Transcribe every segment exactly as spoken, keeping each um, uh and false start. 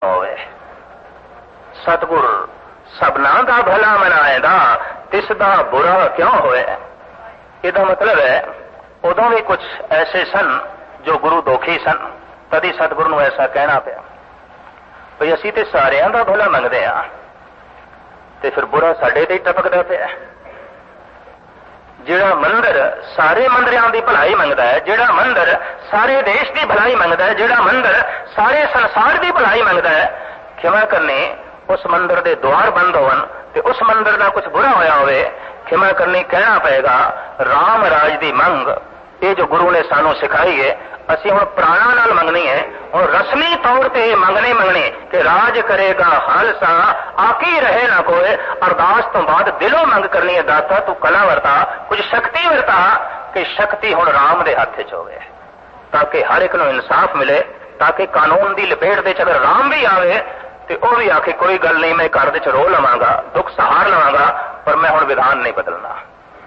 होवे। सतगुर सबना दा भला मनाएगा, तिसदा बुरा क्यों होए। इसका मतलब है उदों भी कुछ ऐसे सन जो गुरु दोखी सन, तभी सतगुरु नूं ऐसा कहना पिया भई असीं ते सारियां दा भला मंगदे आ ते फिर बुरा साडे ते टपकदा पिया। जिहड़ा मंदिर सारे मंदिरां दी भलाई मंगदा है, जिहड़ा मंदिर सारे देश की भलाई मंगदा है, जिहड़ा मंदिर सारे संसार की भलाई मंगदा है, खिमा करनी उस मंदिर के द्वार बंद होवन ते उस मंदिर का कुछ बुरा होया होवे, खिमा करनी कहना पएगा राम राज की मंग। ये जो गुरु ने सानू सिखाई है, असी हुण प्राणा नाल मंगनी है, हुण रस्मी तौर पर मंगने मंगने कि राज करेगा खालसा आकी रहे ना कोई। अरदास तो बाद दिलों मंग करनी है, दाता तू कला वरता, कुछ शक्ति वरता कि शक्ति हुण राम दे हथ च होवे, ताकि हर एक नूं इंसाफ मिले, ताकि कानून की लपेट दे च अगर राम भी आवे तो वह भी आखे कोई गल नहीं, मैं घर च रो लवांगा, दुख सहार लवांगा, पर मैं हुण विधान नहीं बदलना।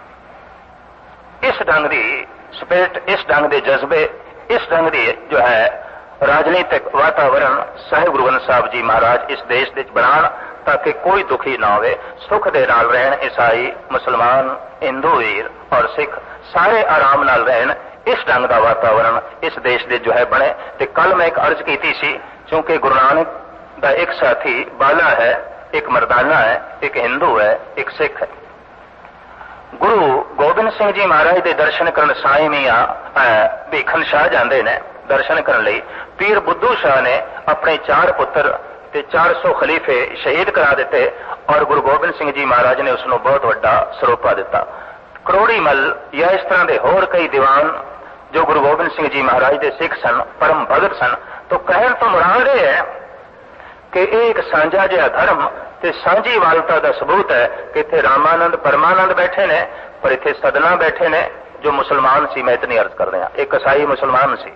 इस ढंग की स्पिरिट, इस ढंग के जज्बे, इस ढंग की जो है राजनीतिक वातावरण साहिब गुरु ग्रंथ साहब जी महाराज इस देश विच बनाण, ताकि कोई दुखी ना होवे, सुख दे नाल रहन। ईसाई, मुसलमान, हिंदू वीर और सिख सारे आराम नाल रहन। इस ढंग का वातावरण इस देश दे जो है बने। ते कल मैं एक अर्ज की सी, क्योंकि गुरु नानक का एक साथी बाला है, एक मर्दाना है, एक हिंदू है, एक सिख है। गुरु गोबिंद सिंह जी महाराज के दर्शन करन साईं मियां भीखन शाह जाते ने दर्शन करने लई। पीर बुद्धू शाह ने अपने चार पुत्र ते चार सौ खलीफे शहीद करा दिते और गुरु गोबिंद सिंह जी महाराज ने उसनों बहुत वड्डा सरोपा दिता। करोड़ी मल या इस तरह के होर कई दीवान जो गुरु गोबिंद सिंह जी महाराज के सिख सन, परम भगत सन। तो कहन तो मुराद यह है कि एक सांझा जिहा धर्म ते सांझी वालता का सबूत है कि इत्थे रामानंद परमानंद बैठे ने, पर इत्थे सदना बैठे ने जो मुसलमान सी। मैं इतनी अर्ज कर रहा, एक ईसाई मुसलमान सी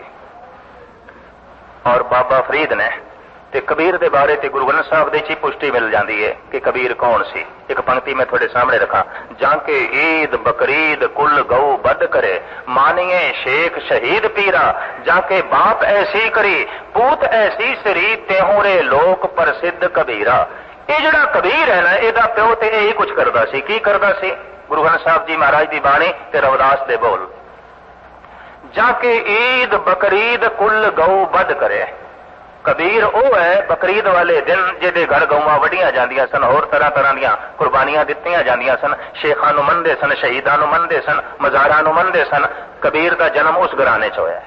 और बाबा फरीद ने। ते कबीर के बारे ते गुरु ग्रंथ साहब दी पुष्टि मिल जाती है कि कबीर कौन सी। एक पंक्ति मैं थोड़े सामने रखा, जाके ईद बकरीद कुल गऊ बद करे, मानिए शेख शहीद पीरा, जाके बाप ऐसी करी पूत ऐसी सरी, तेहोरे लोक प्रसिद्ध कबीरा। ये जड़ा कबीर है ना, ਇਹਦਾ प्यो ते यही कुछ करता सी। की करता सी? गुरु ग्रंथ साहब जी महाराज की बाणी ते रविदास दे बोल, जाके ईद बकरीद कुल गऊ बद करे। कबीर वो है बकरीद वाले दिन जिहदे घर गऊआं वड्डियां जांदियां सन, होर तरह तरह दीयां कुर्बानियां दित्तियां जांदियां सन, शेखां नूं मनदे सन, शहीदां नूं मनदे सन, मज़ारां नूं मनदे सन। कबीर का जन्म उस घराने च होया।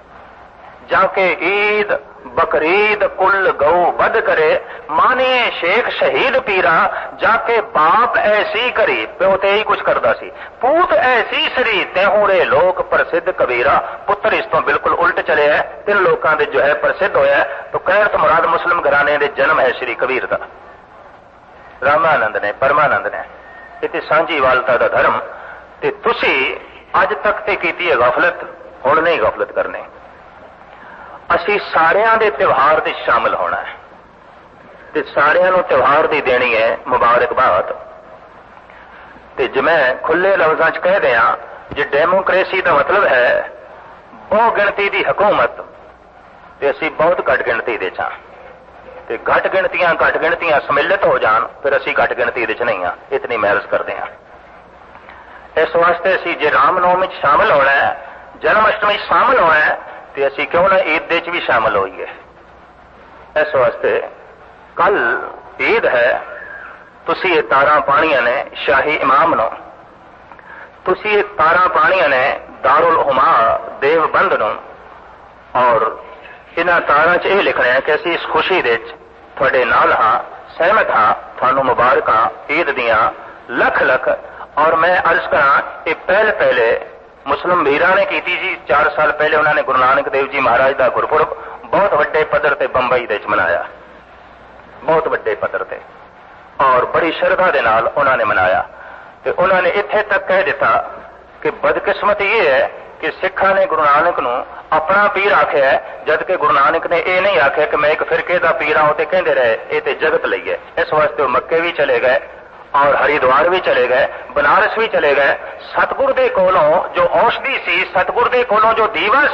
जाके ईद बकरीद कुल गऊ बद करे, माने शेख शहीद पीरा, जाके बाप ऐसी करी, प्यो ते ही कुछ करदा सी, पूत ऐसी सरी, तेहूरे लोक प्रसिद्ध कबीरा। पुत्र इस तो बिल्कुल उल्ट चले है, तीन लोगों के जो है प्रसिद्ध होया। तो कहर तो मुराद मुस्लिम घराने दे जन्म है श्री कबीर का। रामानंद ने परमानंद ने इतनी सांझी वालता का धर्म ते तुसी अज तक ते कीती है गफलत, हुण नहीं गफलत करनी। असी सारियां दे त्योहार दे शामिल होना है ते सारियां नूं त्योहार दी देनी है मुबारकबाद। ते जे मैं खुले लफ्जां च कह दियां, जे डेमोक्रेसी का मतलब है बहु गिणती की हुकूमत, ते असी बहुत घट गिणती दे च, ते घट गिणतियां घट गिणतियां सम्मिलित हो जान, फिर असी घट गिणती दे च नहीं हाँ। इतनी मैं अर्ज करते हैं। इस वास्ते असी जे रामनवमी शामिल होना है, जन्माष्टमी शामिल होना है, तो असी क्यों ना ईद दे च भी शामिल होइए। इस वास्ते कल ईद है, तुसी ये तारा पानिया ने शाही इमाम नो, तुसी ये तारा पानिया ने दारुल हुमा देवबंद नो, और इन्हां तारा च यह लिखना है कि असी इस खुशी दे तुहाडे नाल हाँ, सहमत हाँ, थानू मुबारकां ईद दियां लख लख। और मैं अर्ज करा, ये पहले पहले मुस्लिम वीरां ने की जी, चार साल पहले उन्होंने गुरु नानक देव जी महाराज का गुरपुरब बहुत वड्डे पद्धर ते बंबई दे मनाया, बहुत वड्डे पद्धर ते, और बड़ी श्रद्धा दे नाल उन्होंने मनाया। तो उन्होंने इत्थे तक कह दिता कि बदकिस्मत ये है कि सिखा ने गुरु नानक नूं अपना पीर आख्या है, जबकि गुरु नानक ने यह नहीं आख्या कि मैं एक फिरके का पीर आऊं ते कहंदे रहे, ये तो जगत लई है। इस वास्ते मक्के भी चले गए और हरिद्वार भी चले गए, बनारस भी चले गए। सतगुर दे कोलों जो औषधि सी, सतगुर दे कोलों जो दीवा सी,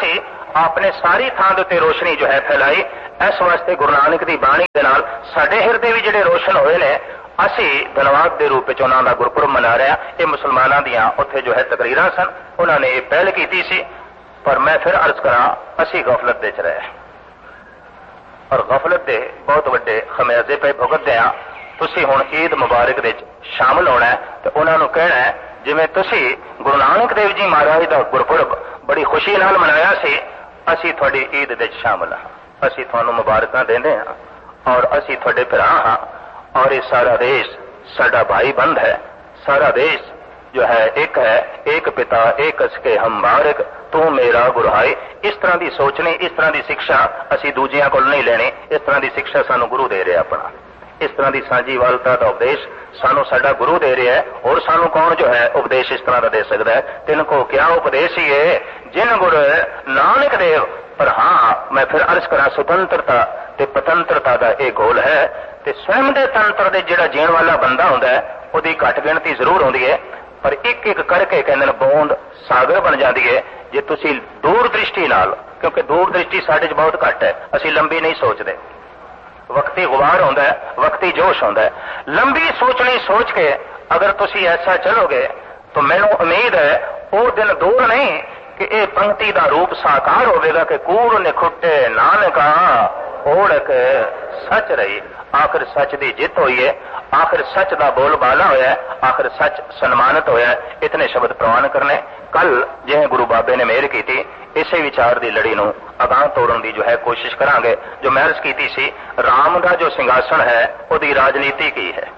आपने सारी थां दे उत्ते रोशनी जो है फैलाई। इस वास्ते गुरु नानक की बाणी दे नाल साडे हिरदे भी जिहड़े रोशन होए ने, असी धन्यवाद के रूप में उन्हों का गुरपुरब मना रहे हैं। ये मुसलमानों दियां उत्थे जो है तकरीरां सन, उन्होंने ये पहल की सी। पर मैं फिर अर्ज करा, असी गफलत दे च रहे और गफलत के बहुत वड्डे खमियाजे पे भुगतते हैं। तुसी हुण ईद मुबारक दे शामिल होना है तो उन्होंने कहना है जिवें तुसी गुरु नानक देव जी महाराज का गुरपुरब बड़ी खुशी नाल मनाया सी, असी तुहाडी ईद दे शामिल हाँ, असी तुहानू मुबारकां देंदे हां और असी तुहाडे भरा हाँ। और ये सारा देश साडा भाई बंद है, सारा देश जो है एक है, एक पिता एक असके हम मुबारक तू मेरा गुरहाई। इस तरह की सोचनी, इस तरह की शिक्षा असी दूजियां कोल नहीं लेनी। इस तरह की शिक्षा सानू गुरु दे रहा अपना, इस तरह की साझीवालता का उपदेश सानू साडा गुरु दे रहा है। और सानू कौन जो है उपदेश इस तरह का दे सकता है? तिन को क्या उपदेश ही है जिन गुरु नानक देव। पर हाँ मैं फिर अर्ज करा, स्वतंत्रता ते पतंत्रता का यह गोल है ते स्वयं के तंत्र दे जिहड़ा जीण वाला बंदा हुंदा है उहदी घट गिणती जरूर होंदी है, पर एक एक करके कहंदे ने बूंद सागर बन जाती है जे तुसी दूर दृष्टि नाल। क्योंकि दूर दृष्टि साडे च बहुत घट है, असी लंबी नहीं सोचते। वक्ती गुबार होंदा है, वक्ती जोश होंदा है। लंबी सोचनी सोच के अगर तुसी ऐसा चलोगे तो मैनू उम्मीद है वो दिन दूर नहीं कि यह पंक्ति का रूप साकार होगा कि कूड़ निखुटे नानका ओढ़ के सच रही। आखिर सच की जित हुई है, आखिर सच का बोलबाला होया, आखिर सच सन्मानित होया। इतने शब्द प्रवान करने। कल जिवें गुरु बाबे ने मेहर की थी, इसे विचार की लड़ी नूं अगाह तोड़न की जो है कोशिश करांगे। जो मैं अर्ज की सी, राम का जो सिंघासन है उसकी राजनीति की है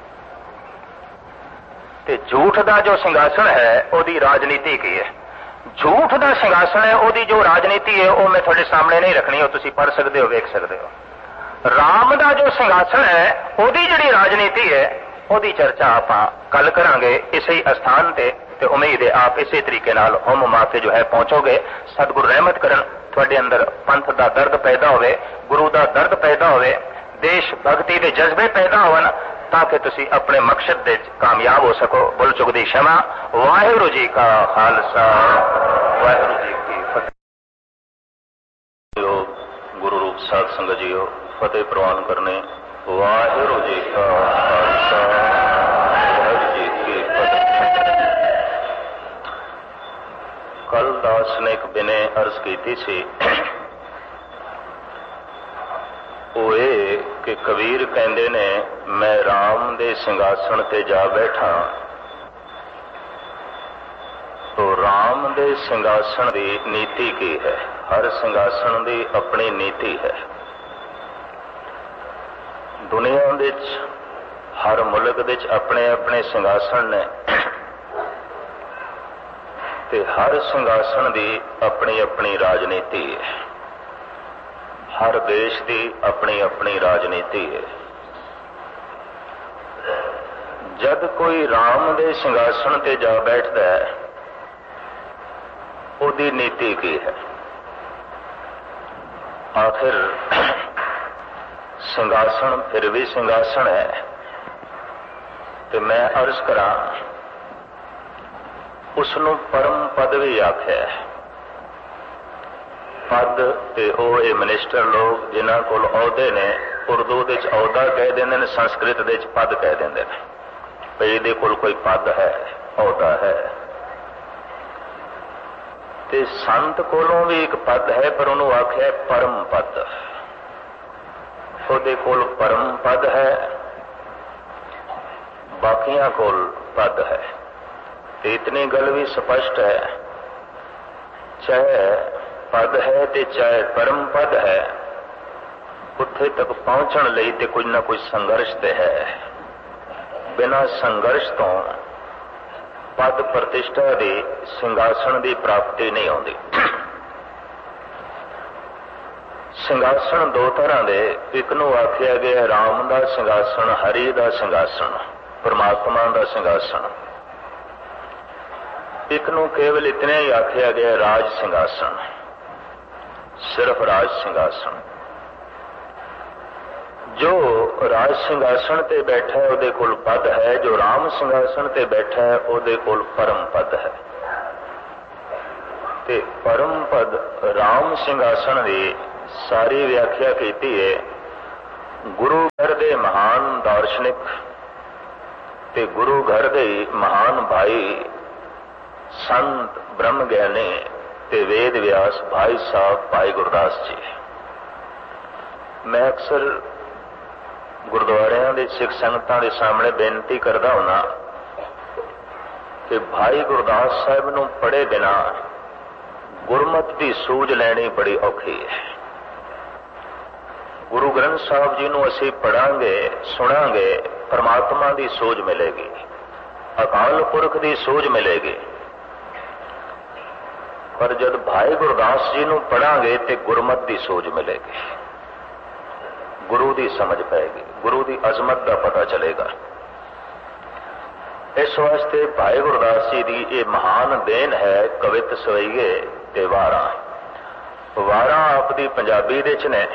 ते झूठ का जो सिंघासन है उसकी राजनीति की है। झूठ का सिंघासन है, उसकी जो राजनीति है वो मैं थोड़े सामने नहीं रखनी, वो तुसी पढ़ सकते हो, वेख सकते हो। राम का जो सिंघासन है उसकी जिहड़ी राजनीति है उसकी चर्चा आप कल करांगे इसे ही स्थान ते। ते उम्मीद है आप इसी तरीके नाल हुम माते जो है पहुंचोगे। सतगुरु रहमत करन, थोड़े अंदर पंथ का दर्द पैदा होवे, गुरु का दर्द पैदा होवे, देश भक्ति के जज्बे पैदा होवन, ताकि तुसी अपने मकसद दे कामयाब हो सको। बुल चुकदी क्षमा। वाहिगुरू जी का खालसा, वाहिगुरू जी की फतेह। गुरु रूप साध संगत जीओ, फतेह प्रवान करने। वाहिगुरू जी का खालसा, वाहिगुरू जी की फतेह। कल दास ने एक बिने अर्ज की सी, वो ये कि कबीर कहते ने मैं राम दे सिंघासन ते जा बैठा, तो राम दे सिंघासन की नीति की है। हर सिंघासन की अपनी नीति है। दुनिया दे हर मुल्क दे अपने अपने सिंघासन ने ते हर सिंघासन की अपनी अपनी राजनीति है। हर देश की अपनी अपनी राजनीति है। जब कोई राम दे सिंघासन ते जा बैठता है उसकी नीति की है। आखिर सिंघासन फिर भी सिंघासन है। तो मैं अर्ज करा, उसनों परम पद भी आख्या है। पद ते ओ ये मिनिस्टर लोग जिन्हां कोल अहुदे ने, उर्दू दे अहुदा कह देंदे ने, संस्कृत दे पद कह देंदे ने। भई इहदे कोल कोई पद है, अहुदा है। ते संत कोलों भी एक पद है, पर उन्होंने आख्या है परम पद। उहदे कोल परम पद है, बाकियां कोल पद है। ते इतनी गल भी स्पष्ट है, चाहे पद है ते चाहे परम पद है, उत्थे तक पहुंचण लई ते कुछ ना कुछ संघर्ष ते है। बिना संघर्ष तो पद प्रतिष्ठा दी, सिंघासन की प्राप्ति नहीं होती। सिंघासन दो तरह के, एक नूं आख्या गया राम का सिंघासन, हरि का सिंघासन, परमात्मा का सिंघासन। एक नूं केवल इतने ही आख्या गया राज सिंघासन, सिर्फ राज सिंघासन। जो राज सिंघासन ते बैठा है उहदे कोल पद है, जो राम सिंघासन ते बैठा है उहदे कोल परम पद है। ते परम पद राम सिंघासन की सारी व्याख्या की है। गुरु घर दे महान दार्शनिक ते गुरु घर दे महान भाई संत ब्रह्म ज्ञानी ते वेद व्यास भाई साहब भाई गुरदास जी। मैं अक्सर गुरुद्वारियां दे सिख संगतां दे सामने बेनती करदा हुंदा कि भाई गुरदास साहब नूं पढ़े बिना गुरमत की सूझ लैनी बड़ी औखी है। गुरु ग्रंथ साहब जी नूं असीं पढ़ांगे सुनांगे परमात्मा की सूझ मिलेगी, अकाल पुरख की सूझ मिलेगी। पर जब भाई गुरदास जी नूं पढ़ांगे तो गुरमत की सूझ मिलेगी, गुरु की समझ पाएगी, गुरु की अजमत का पता चलेगा। इस वास्ते भाई गुरदास जी की ये महान देन है कवित सवैये ते वारां। वारां आपदी पंजाबी दे च ने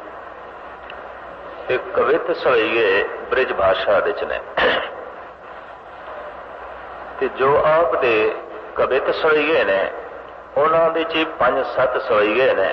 ते कवित सवैये ब्रिज भाषा दे च ने। ते जो आप दे कवित सवैये ने उन्हां दे च पंज सत्त सवैये ने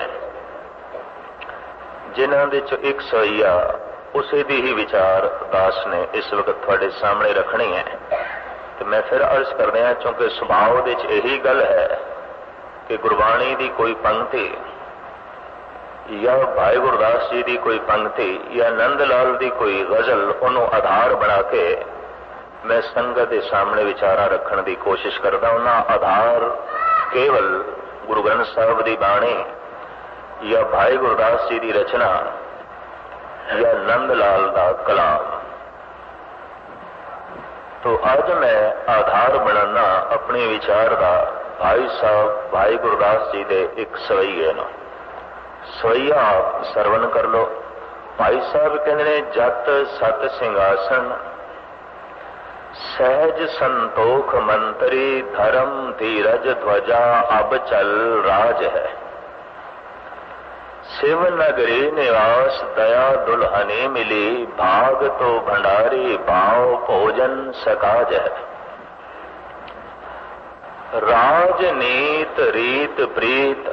जिन्हां दे च एक सवैया उसे दी ही विचार दास ने इस वक्त थोड़े सामने रखनी है। तो मैं फिर अर्ज कर दिया चूंकि सुभाव दे च यही गल है कि गुरबाणी की कोई पंक्ति या भाई गुरदास जी की कोई पंक्ति या नंद लाल की कोई गजल उन्होंने आधार बना के मैं संगत के सामने विचारा रखने की कोशिश करता हूं। आधार केवल गुरु ग्रंथ साहब की बाणी या भाई गुरदास जी की रचना या नंद लाल का कलाम। तो आज मैं आधार बनाना अपने विचार का भाई साहब भाई गुरदास जी के एक सवैये न सवैया आप सरवण कर लो। भाई साहब कहते हैं जत सत सिंघासन सहज संतोख मंत्री धर्म धीरज ध्वजा अब चल राज है। शिव नगरी निवास दया दुल्हनी मिली भाग तो भंडारी भाव भोजन सकाज है। राजनीत रीत प्रीत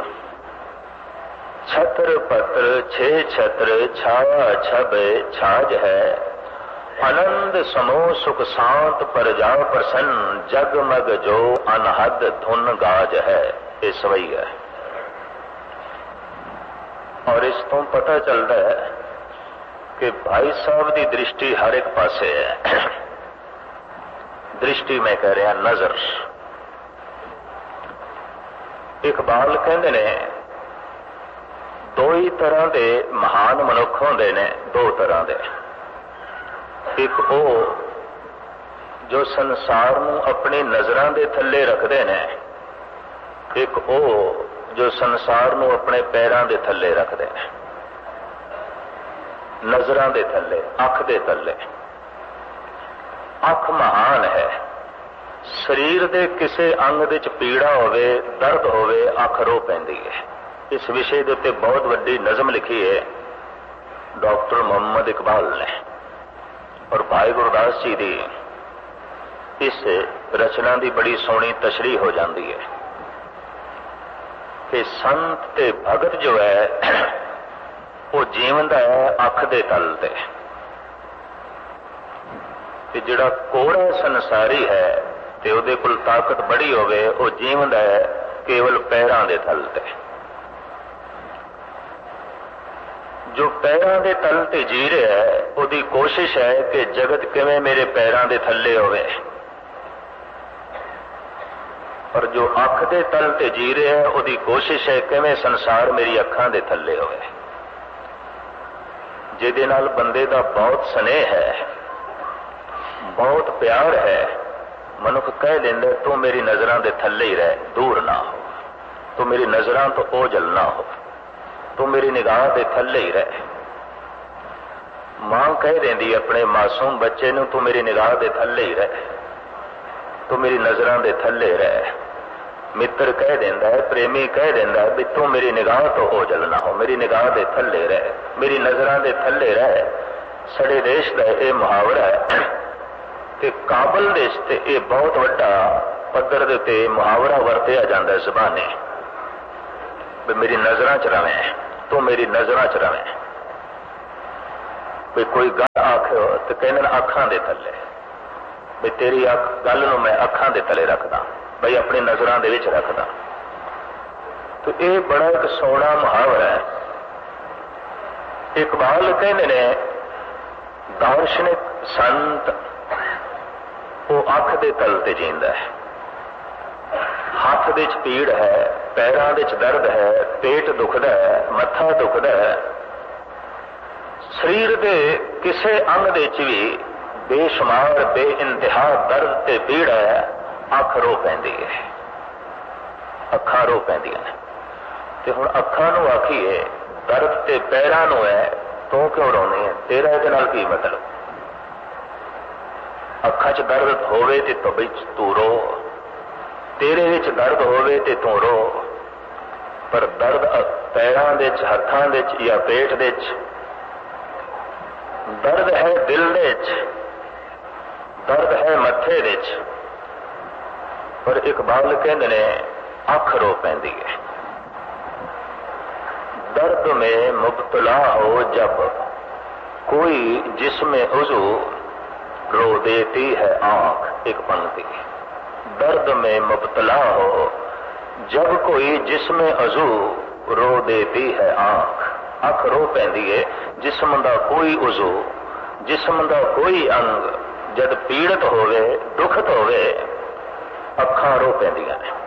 छत्र पत्र छे छत्र छाया छब छाज है। आनंद समो सुख शांत प्रजा प्रसन्न जगमग जो अनहद धुन गाज है। ये सवैया है और इस तो पता चलता है कि भाई साहब की दृष्टि हर एक पासे है। दृष्टि मैं कह रहा नजर। इकबाल कहते ने दो ही तरह के महान मनुख होंदे ने, दो तरह के। एक वो जो संसार नूं अपनी नजरां दे थल्ले रखते हैं, एक वो जो संसार नूं अपने पैरां दे थल्ले रखते हैं। नजरां दे थल्ले, अख दे थल्ले। अख महान है। शरीर दे किसी अंग दे च पीड़ा होवे दर्द होवे अख रो पैंदी है। इस विषय के उत्ते बहुत वड्डी नज़म लिखी है डॉक्टर मोहम्मद इकबाल ने। और भाई गुरदास जी की इस रचना की बड़ी सोहनी तशरीह हो जाती है कि संत ते भगत जो है वो जीवंदा है अख दे तल ते, ते जिहड़ा कोड़ा संसारी है ते उहदे कोल ताकत बड़ी होवे वो जीवंदा है केवल पैरां दे तल ते। जो पैरां दे तल ते जी रहा है उहदी कोशिश है कि जगत किवें मेरे पैरां दे थल्ले होवे, पर जो अख दे तल ते जी रहा है उहदी कोशिश है किवें संसार मेरी अखां दे थल्ले होवे। जिहदे नाल बंदे दा बहुत स्नेह है, बहुत प्यार है, मनुख कह दिंदा तू मेरी नजरां दे थल्ले ही रह, दूर ना हो, तू मेरी नजरां तो ओझल ना हो, तू मेरी निगाह दे थल्ले ही रह। मां कह देंदी अपने मासूम बच्चे नूं तू मेरी निगाह दे थल्ले ही रह, तू मेरी नजरां दे थल्ले रह। मित्र कह देंदा है, प्रेमी कह देंदा है भी तू मेरी निगाह तो ओझल ना हो, मेरी निगाह दे थल्ले रह, मेरी नजरां दे थल्ले रह। सड़े देश का यह मुहावरा है कि काबल देश ते यह बहुत वड्डा पद्धर दे उत्ते मुहावरा वरतिया जाता है। ज़बाने भी मेरी नजरां च रवें, तू मेरी नजरां च रवें। भी कोई गल आखो तो कहने अखां दे थले, भी तेरी अख गल नूं मैं अखां दे तले रखदा, बई अपनी नजरां दे विच रखदा। तो यह बड़ा एक सोहना मुहावरा है। इकबाल कहते ने दार्शनिक संत वो अख दे तल ते जींदा है। हाथ दे च पीड़ है, पैरां दे च दर्द है, पेट दुखदा है, मत्था दुखदा है, शरीर दे किसे अंग दे च भी बेशुमार बेइंतहा दर्द ते पीड़ है, अख रो पैंदी है, अखां रो पैंदियां ने। ते हुण अखां नूं आखीए दर्द ते पैरां नूं है, तू क्यों रोनी है, तेरा इहदे नाल की मतलब। अखां च दर्द होवे ते तो विच तू रो, तेरे विच दर्द होवे ते तू रो, पर दर्द पैरां दे च, हत्थां दे च या पेट दे च, दर्द है दिल दे च, दर्द है मत्थे दे च, पर इकबाल कहंदे ने अख रो पैंदी है। दर्द में मुब्तला हो जब कोई जिसमें उज़ू रो देती है आंख, एक पंक्ति। दर्द में मुब्तला हो जब कोई जिसमें अजू रो देती है आंख, अख रो पैंदी है। जिस्म दा कोई उज़ू, जिस्म दा कोई अंग जद पीड़ित होवे, दुखत होवे, अखां रो पैंदियां ने।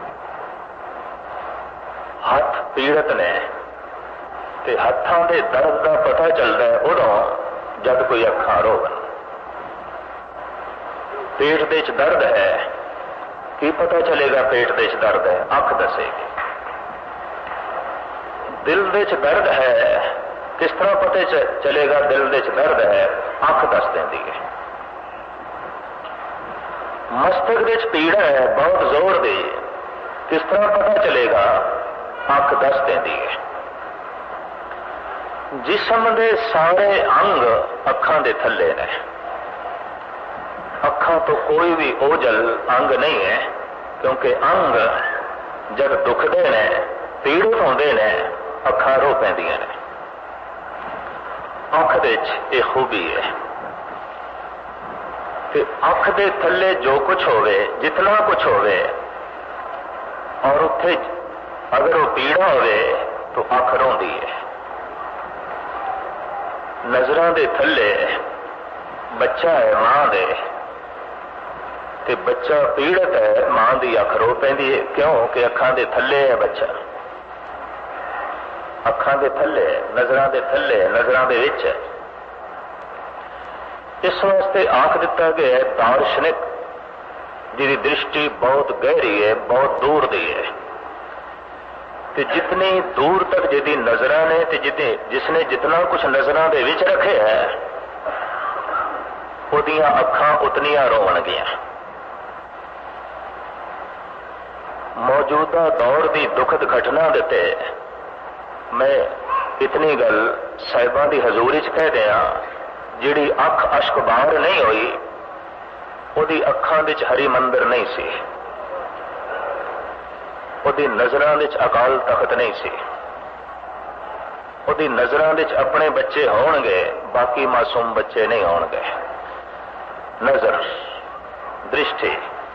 हथ पीड़ित ने ते हत्थां दे दर्द का पता चलता है उदों जब कोई अखां रोवन। पेट दे च दर्द है, की पता चलेगा पेट दे च दर्द है, अख दसेगी। दिल दे च दर्द है, किस तरह पता चलेगा दिल दे च दर्द है, अख दस देंदी है। मस्तक दे च पीड़ा है बहुत जोर दी, किस तरह पता चलेगा, अख दस देंदी है। जिस्म दे सारे अंग अखां दे थल्ले ने। अखां तो कोई भी ओझल अंग नहीं है, क्योंकि अंग जब दुखदे ने, पीड़ित होंदे ने, अखां रो पैंदियां ने। अख दे च इह खूबी है कि अख दे थल्ले जो कुछ होवे, जितना कुछ होवे, और उत्थे अगर वो पीड़ा होवे तो अख रोंदी है। नजरां दे थल्ले बच्चा है मां दे, ते बच्चा पीड़ित है, मां दी अख रो पैंदी है। क्यों कि अखां दे थल्ले है बच्चा, अखां दे थल्ले, नजरां दे थल्ले, नजरां दे विच। इस वास्ते आख दिता गया है दार्शनिक जिहदी दृष्टि बहुत गहरी है, बहुत दूर दी है, कि जितनी दूर तक जिहदी नजरां ने, ते जिते जिसने जितना कुछ नजरां दे विच रखे है, उहदियां अखां उतनियां रोवणगियां। मौजूदा दौर की दुखद घटना देते मैं इतनी गल साहिबां की हजूरी च कह दिया, जिहड़ी अख अश्क बाहर नहीं हुई, उहदी अखां दे च हरी मंदिर नहीं सी, उहदी नजरां दे च अकाल तख्त नहीं सी, उहदी नजरां दे च अपने बच्चे होणगे, बाकी मासूम बच्चे नहीं होणगे। नजर, दृष्टि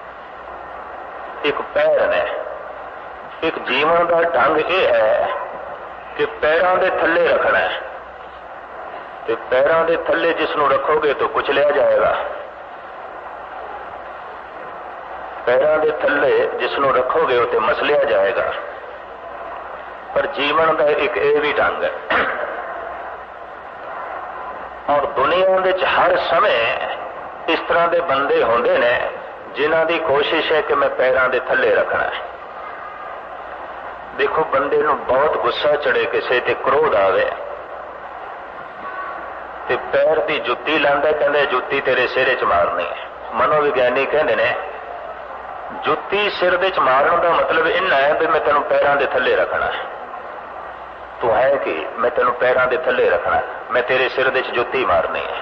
एक पैर ने। एक जीवन का ढंग यह है कि पैरों के थल्ले रखना है, तो पैरों के थल्ले जिसनों रखोगे तो कुचलिया जाएगा, पैरों के थल्ले जिसनों रखोगे तो मसलिया जाएगा। पर जीवन का एक यह भी ढंग है। और दुनिया में हर समय इस तरह के बंदे होंदे ने जिन्हां दी कोशिश है कि मैं पैरों के थल्ले रखना है। देखो बंदे नूं बहुत गुस्सा चढ़े, किसी ते क्रोध आवे ते पैर की जुत्ती लांदा, कहंदे जुत्ती तेरे सिर च मारनी है। मनोविग्यानी कहंदे ने जुत्ती सिर दे च मारन का मतलब इन्ना है भी मैं तेनों पैरों के थल्ले रखना है। तू है कि मैं तेनों पैरों के थल्ले रखना है, मैं तेरे सिर दे च जुत्ती मारनी है।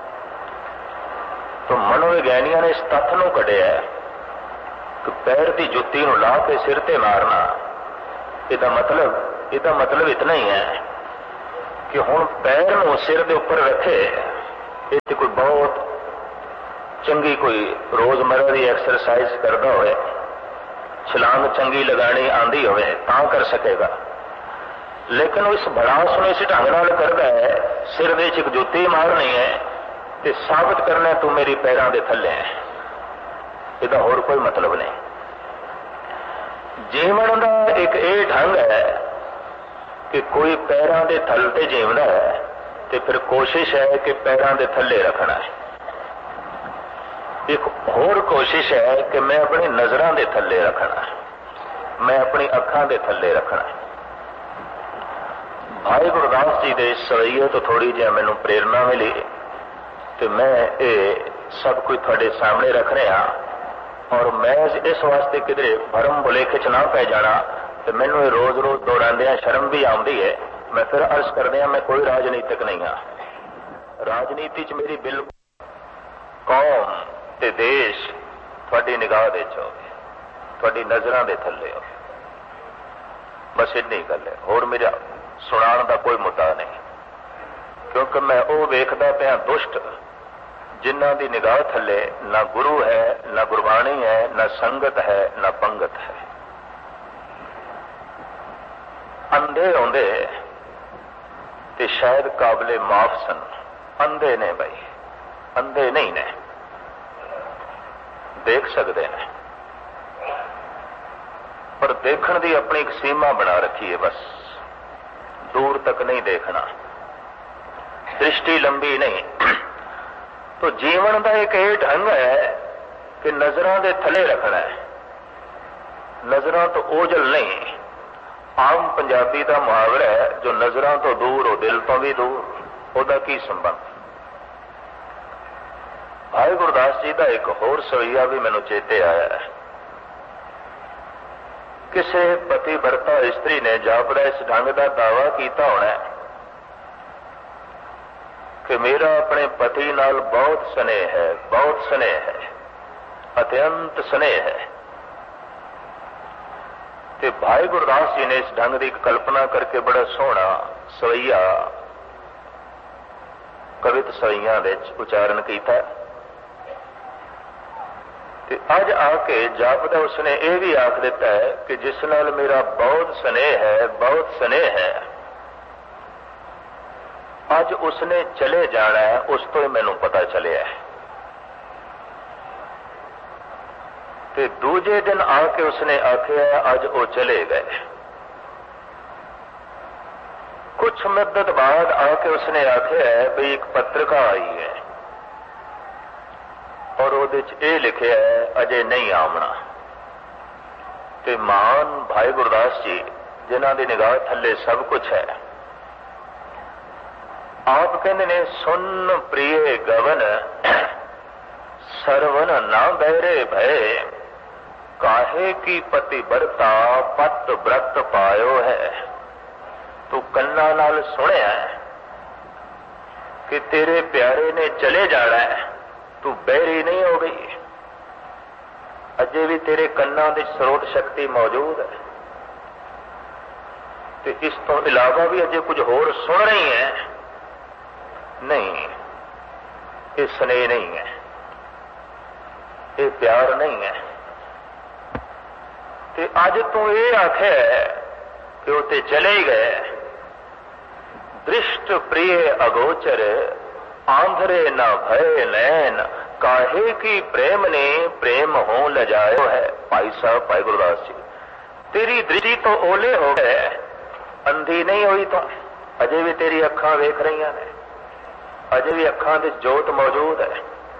तो मनोविग्यानियों ने इस तत्थ नूं कढिया कि पैर की जुत्ती नूं ला के सिर ते मारना, इसका मतलब ਇਹਦਾ मतलब इतना ही है कि हुण पैर नूं सिर दे उपर रखे, ये कोई बहुत चंगी कोई रोजमर्रा की एक्सरसाइज करता होए, छलांग चंगी लगानी आंदी होवे तां कर सकेगा। लेकिन इस भड़ास नूं इस ढंग नाल करदा है, सिर दे च एक जुत्ती मारनी है ते साबित करना तू मेरी पैरां दे थल्ले है, इहदा होर कोई मतलब नहीं। जीवन का एक ये ढंग है कि कोई पैरां दे थल ते जीवदा है तो फिर कोशिश है कि पैरां दे थल्ले रखना है। एक होर कोशिश है कि मैं अपनी नजरां दे थल्ले रखना है, मैं अपनी अखां दे थल्ले रखना है। भाई गुरदास जी के इस सवैये तो थोड़ी जी मैनू प्रेरणा मिली तो मैं ये सब कुछ थोड़े सामने रख रहा, और मैं इस वास्ते किधरे भरम भुलेखे च ना पै जाना तो मैनू रोज रोज दौड़ांदियां शर्म भी आउंदी है। मैं फिर अर्ज करदियां मैं कोई राजनीतिक नहीं हाँ, राजनीति च मेरी बिल्कुल कौम ते देश थोड़ी निगाह दे च होवे, थोड़ी नजरां दे थल्ले होवे, बस इन्नी गल है। होर मेरा सुनाण दा कोई मुद्दा नहीं, क्योंकि मैं वो वेखदा पिया दुष्ट जिन्हां दी निगाह थल्ले ना गुरु है, ना गुरबाणी है, ना संगत है, ना पंगत है। अंधे आउंदे ते शायद काबले माफ सन, अंधे ने भाई, अंधे नहीं ने, देख सकते हैं पर देखण दी अपनी एक सीमा बना रखी है, बस दूर तक नहीं देखना, दृष्टि लंबी नहीं। तो जीवन का एक ये ढंग है कि नजरां दे थले रखना है, नजरां तो ओझल नहीं। आम पंजाबी का मुहावरा है जो नजरां तो दूर हो दिल तो भी दूर, ओदा की संबंध। भाई गुरदास जी का एक होर सवैया भी मैनू चेते आया है। किसी पति वर्ता स्त्री ने जापदा इस ढंग का दावा किया होना है कि मेरा अपने पति नाल बहुत स्नेह है, बहुत स्नेह है, अत्यंत स्नेह है। ते भाई गुरदास जी ने इस ढंग की कल्पना करके बड़ा सोहना सवैया कवित सवैया उच्चारण किया। अज आके जापदा उसने यह भी आख दिता है कि जिस नाल मेरा बहुत स्नेह है, बहुत स्नेह है, अज उसने चले जाना है, उस तो ही मैनू पता चलिया है। ते दूजे दिन आके उसने आख्या अज वो चले गए। कुछ मुद्दत बाद आके उसने आख्या है भी एक पत्रिका आई है और वो लिखा है अजे नहीं आमना। ते महान भाई गुरदास जी जिन्हां दी निगाह थल्ले सब कुछ है, आप कहते ने सुन प्रिय गवन सरवन ना बहरे भय, काहे की पतिव्रता पत व्रत पायो है। तू कन्ना नाल सुनिया कि तेरे प्यारे ने चले जाना है, तू बहरी नहीं हो गई, अजे भी तेरे कन्ना की स्रोत शक्ति मौजूद है। तो इस तो इलावा भी अजे कुछ होर सुन रही है, नहीं, ये स्नेह नहीं है, ये प्यार नहीं है। ते अज तू ये आखे कि वो ते चले गए, दृष्ट प्रिय अगोचर आंधरे न भय नैन, काहे की प्रेम ने प्रेम हो लजायो है। भाई साहब भाई गुरदास जी, तेरी दृष्टि तो ओले हो गए, अंधी नहीं हुई तो अजे भी तेरी अखां वेख रही ने, अजे भी अखां दे जोत मौजूद है।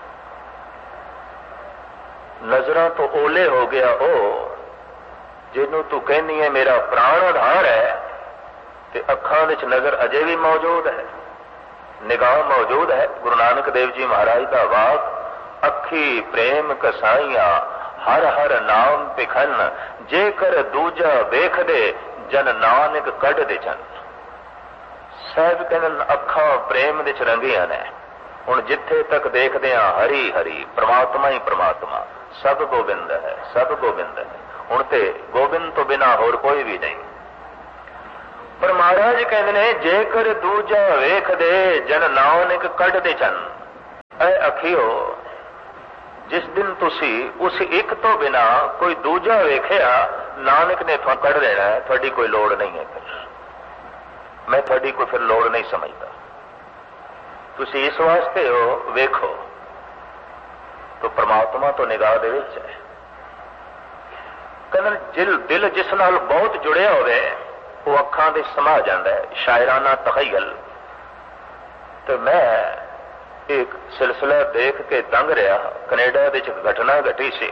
नजरां तो ओले हो गया ओ जिन्हों तू कहनी है मेरा प्राण आधार है, ते अखां विच नजर अजे भी मौजूद है, निगाह मौजूद है। गुरु नानक देव जी महाराज का वाक, अखी प्रेम कसाइया हर हर नाम पिखन, जेकर दूजा वेख दे जन नानक कढ़ दे जन। साहब कहन अखां प्रेम विच रंगियां ने, हुण जिथे तक देखदे हां हरी हरी, परमात्मा ही परमात्मा, सब गोबिंद है, सब गोबिंद है। हुण ते गोबिंद तो बिना होर कोई भी नहीं। पर महाराज कहते ने जेकर दूजा वेख दे जन नानक कढ़ दे चन। ऐ अखियो जिस दिन तुसी उस एक तो बिना कोई दूजा वेखिया नानक ने तुहां कढ़ देना है, थोड़ी कोई लोड़ नहीं है। फिर मैं थोड़ी कोई फिर लोड़ नहीं समझता। तुसी इस वास्ते हो वेखो तो परमात्मा तो निगाह दे विच है। कहना जिल दिल जिस नाल बहुत जुड़िया होवे वो अखां दे समा जांदा है, शायराना तखयल। तो मैं एक सिलसिला देख के दंग रहा। कनेडा दे एक घटना घटी सी।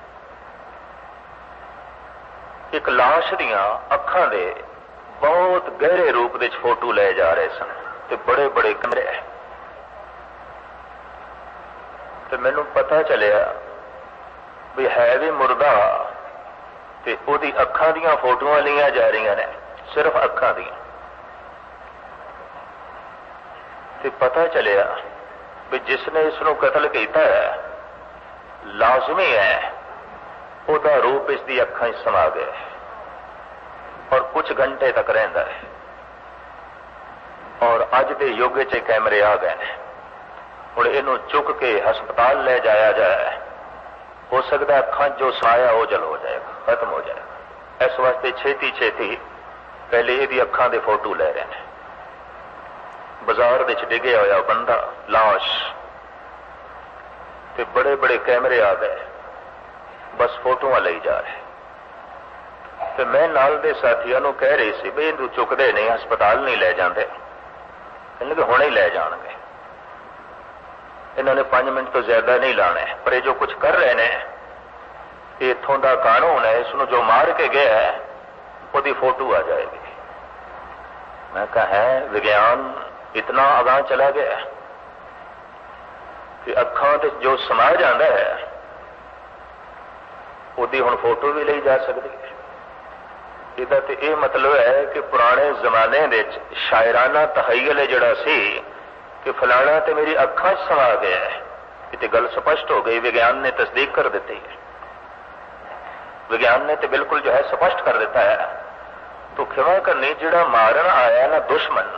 एक लाश दियां अखां दे बहुत गहरे रूप दे फोटो ले जा रहे सन ते बड़े बड़े कमरे है। तो मैनू पता चलिया भी है भी मुर्दा ते ओदी अखां दियां फोटोआं लिया जा रही ने, सिर्फ अखां दियां। ते पता चलिया भी जिसने इसनों कतल किया है लाजमी है ओदा रूप इसकी अखां समा गया और कुछ घंटे तक रहिंदा है। और अज के युग च कैमरे आ गए हैं। हुण इहनूं चुक के हस्पताल ले जाया जाए, हो सकता अखां जो समाया ओझल हो जाएगा, खत्म हो जाएगा। इस वास्ते छेती छेती पहले यदि अखां दे फोटो ले रहे हैं। बाजार विच डिगया होया बंदा लाश ते बड़े बड़े कैमरे आ गए, बस फोटोआं लई जा रहे। ते मैं नाल दे साथियों नूं कह रही सी भी इहनूं चुकदे नहीं, हस्पताल नहीं ले जांदे, इन्हां हुणे ही ले जाणगे। इन्होंने पांच मिनट तो ज्यादा नहीं लाने, पर ये जो कुछ कर रहे हैं इत्थों का कानून है। इसनूं जो मार के गया है उसकी फोटो आ जाएगी। मैं कहा है विज्ञान इतना आगाह चला गया कि अखां ते जो समा जाता है उसकी हुण फोटो भी ली जा सकती है। इसका तो यह मतलब है कि पुराने जमाने दे शायराना तहय्युल जिहड़ा सी कि फलाना तो मेरी अखां च समा गया है, ये गल स्पष्ट हो गई। विज्ञान ने तस्दीक कर दी है। विज्ञान ने तो बिल्कुल जो है स्पष्ट कर दिता है। तो खिमा करनी जिहड़ा मारन आया ना दुश्मन,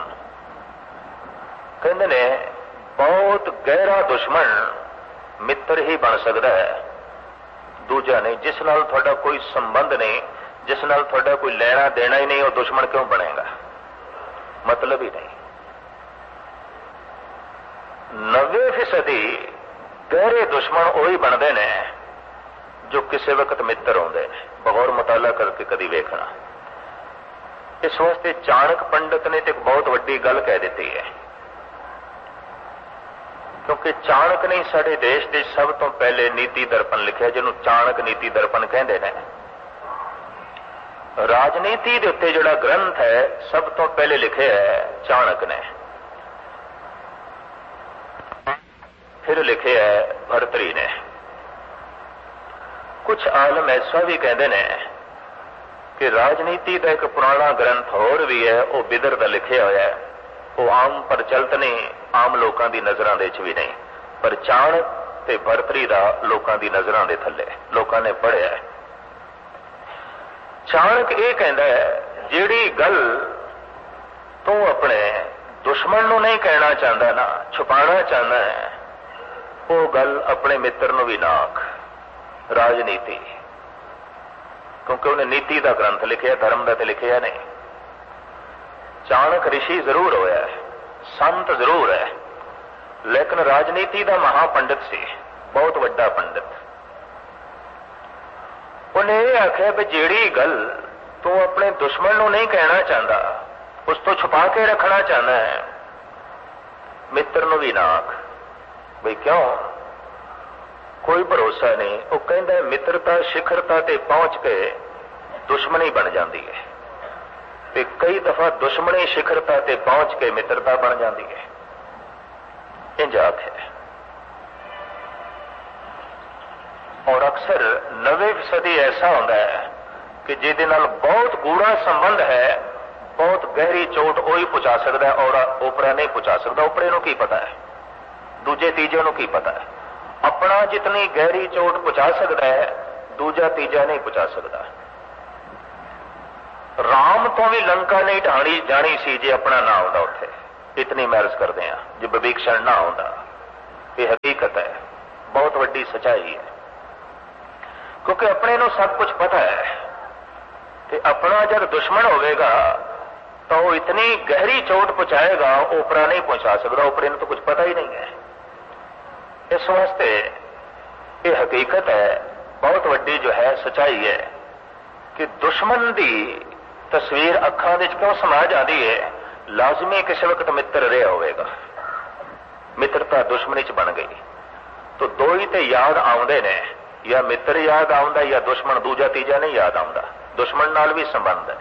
कहते ने बहुत गहरा दुश्मन मित्र ही बन सकता है, दूजा नहीं। जिस नाल तुहाडा कोई संबंध नहीं, जिस नाल तुहाडा कोई लेना देना ही नहीं, वो दुश्मन क्यों बनेगा? मतलब ही नहीं। नब्बे फीसदी गहरे दुश्मन वही बनते ने जो किसी वक्त मित्र होंगे। बगौर मुताला करके कभी वेखना। इस वास्ते चाणक पंडित ने तो एक बहुत वड्डी गल कह दी है, क्योंकि चाणक ने साडे देश के सब तो पहले नीति दर्पण लिखा, जिन्हों चाणक नीति दर्पण कहते हैं। राजनीति के उत्ते जिहड़ा ग्रंथ है सब तो पहले लिखे है चाणक ने, फिर लिखे है भर्तरी ने। कुछ आलम ऐसा भी कहते हैं कि राजनीति का एक पुराना ग्रंथ होर भी है, वह बिदर का लिखा होया है। वो आम प्रचलित नहीं, आम लोगों की नजरों दे भी नहीं, पर चाणक ते भर्तरी का लोगों की नजरों के थले लोगों ने पढ़िया है। चाणक ये कहता है जिहड़ी गल तू अपने दुश्मन नूं नहीं कहना चाहता ना, छुपाना चाहता है, वो गल अपने मित्र नूं भी ना आख। राजनीति, क्योंकि उन्हें नीति का ग्रंथ लिखा, धर्म का तो लिखा नहीं। चाणक ऋषि जरूर होया है, संत जरूर है, लेकिन राजनीति का महापंडित सी, बहुत वड्डा पंडित। उन्हें यह आख्या भी जिहड़ी गल तू अपने दुश्मन नूं नहीं कहना चाहता, उस तो छुपा के रखना चाहना है, मित्र नूं भी ना आख। भाई क्यों? कोई भरोसा नहीं। वो कहता मित्रता शिखरता ते पहुंच के दुश्मनी बन जाती है, ते कई दफा दुश्मनी शिखरता ते पहुंच के मित्रता बन जाती है। इंज आख्या। और अक्सर नवे फीसदी ऐसा होता है कि जिहदे नाल बहुत गूढ़ा संबंध है, बहुत गहरी चोट वही पहुंचा सकता है और ओपरा नहीं पहुंचा सकता। ओपरे नूं की पता है, दूजे तीजे नूं की पता है। अपना जितनी गहरी चोट पहुंचा सकता है, दूजा तीजा नहीं पहुंचा सकता। राम तो भी लंका नहीं ढाणी जानी सी जे अपना ना आउंदा उत्थे। इतनी मैरज करते हैं जे विभीषण ना आउंदा। ये हकीकत है, बहुत वड्डी सच्चाई है, क्योंकि अपने नूं सब कुछ पता है। ते अपना जब दुश्मन होवेगा तो वो इतनी गहरी चोट पहुंचाएगा, ओपरा नहीं पहुंचा सकता, ओपरे तो कुछ पता ही नहीं है। इस वास्ते ये हकीकत है, बहुत वड्डी जो है सच्चाई है कि दुश्मन की तस्वीर अखां विच क्यों समा जाती है। लाजमी किसी वक्त मित्र रहा होगा, मित्रता दुश्मनी च बन गई तो दो ही तो याद आउंदे ने, या मित्र याद आउंदा या दुश्मन दूजा तीजा नहीं याद आउंदा। दुश्मन नाल भी संबंध है।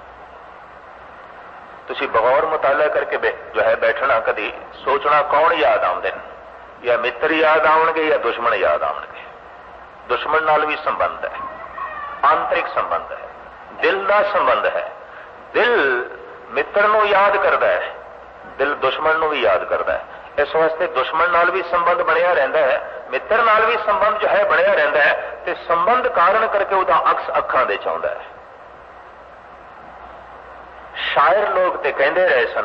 तुसी बगौर मुताला करके जो है बैठना, कदी सोचना कौन याद आउंदे ने, या मित्र याद आउणगे या दुश्मन याद आउणगे। दुश्मन नाल भी संबंध है, आंतरिक संबंध है, दिल का संबंध है। दिल मित्र नूं याद करता है, दिल दुश्मन नूं भी याद करता है। इस वास्ते दुश्मन नाल भी संबंध बनया रहता है, मित्र नाल भी संबंध जो है बनया रहता है। ते संबंध कारण करके उसका अक्स अखां दे चाहुंदा है। शायर लोग ते कहते रहे सन,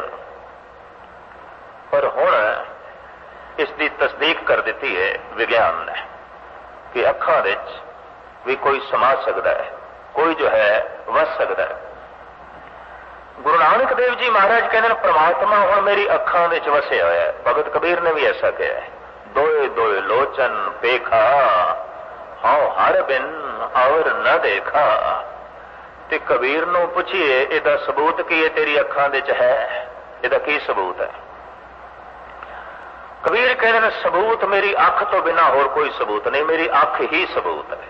पर हुण इसकी तस्दीक कर दी है विज्ञान ने कि अखां विच भी कोई समा सकता है, कोई जो है वस सकता है। गुरु नानक देव जी महाराज कहते हैं परमात्मा हुण मेरी अखां विच वसिया होया है। भगत कबीर ने भी ऐसा कहा है, दोए दोए लोचन पेखा हाउ हर बिन और न देखा। ते कबीर नूं पुछिए इहदा सबूत की है तेरी अखां विच है, इहदा की सबूत है। कबीर कहते हैं सबूत मेरी अख तो बिना होर कोई सबूत नहीं, मेरी अख ही सबूत है।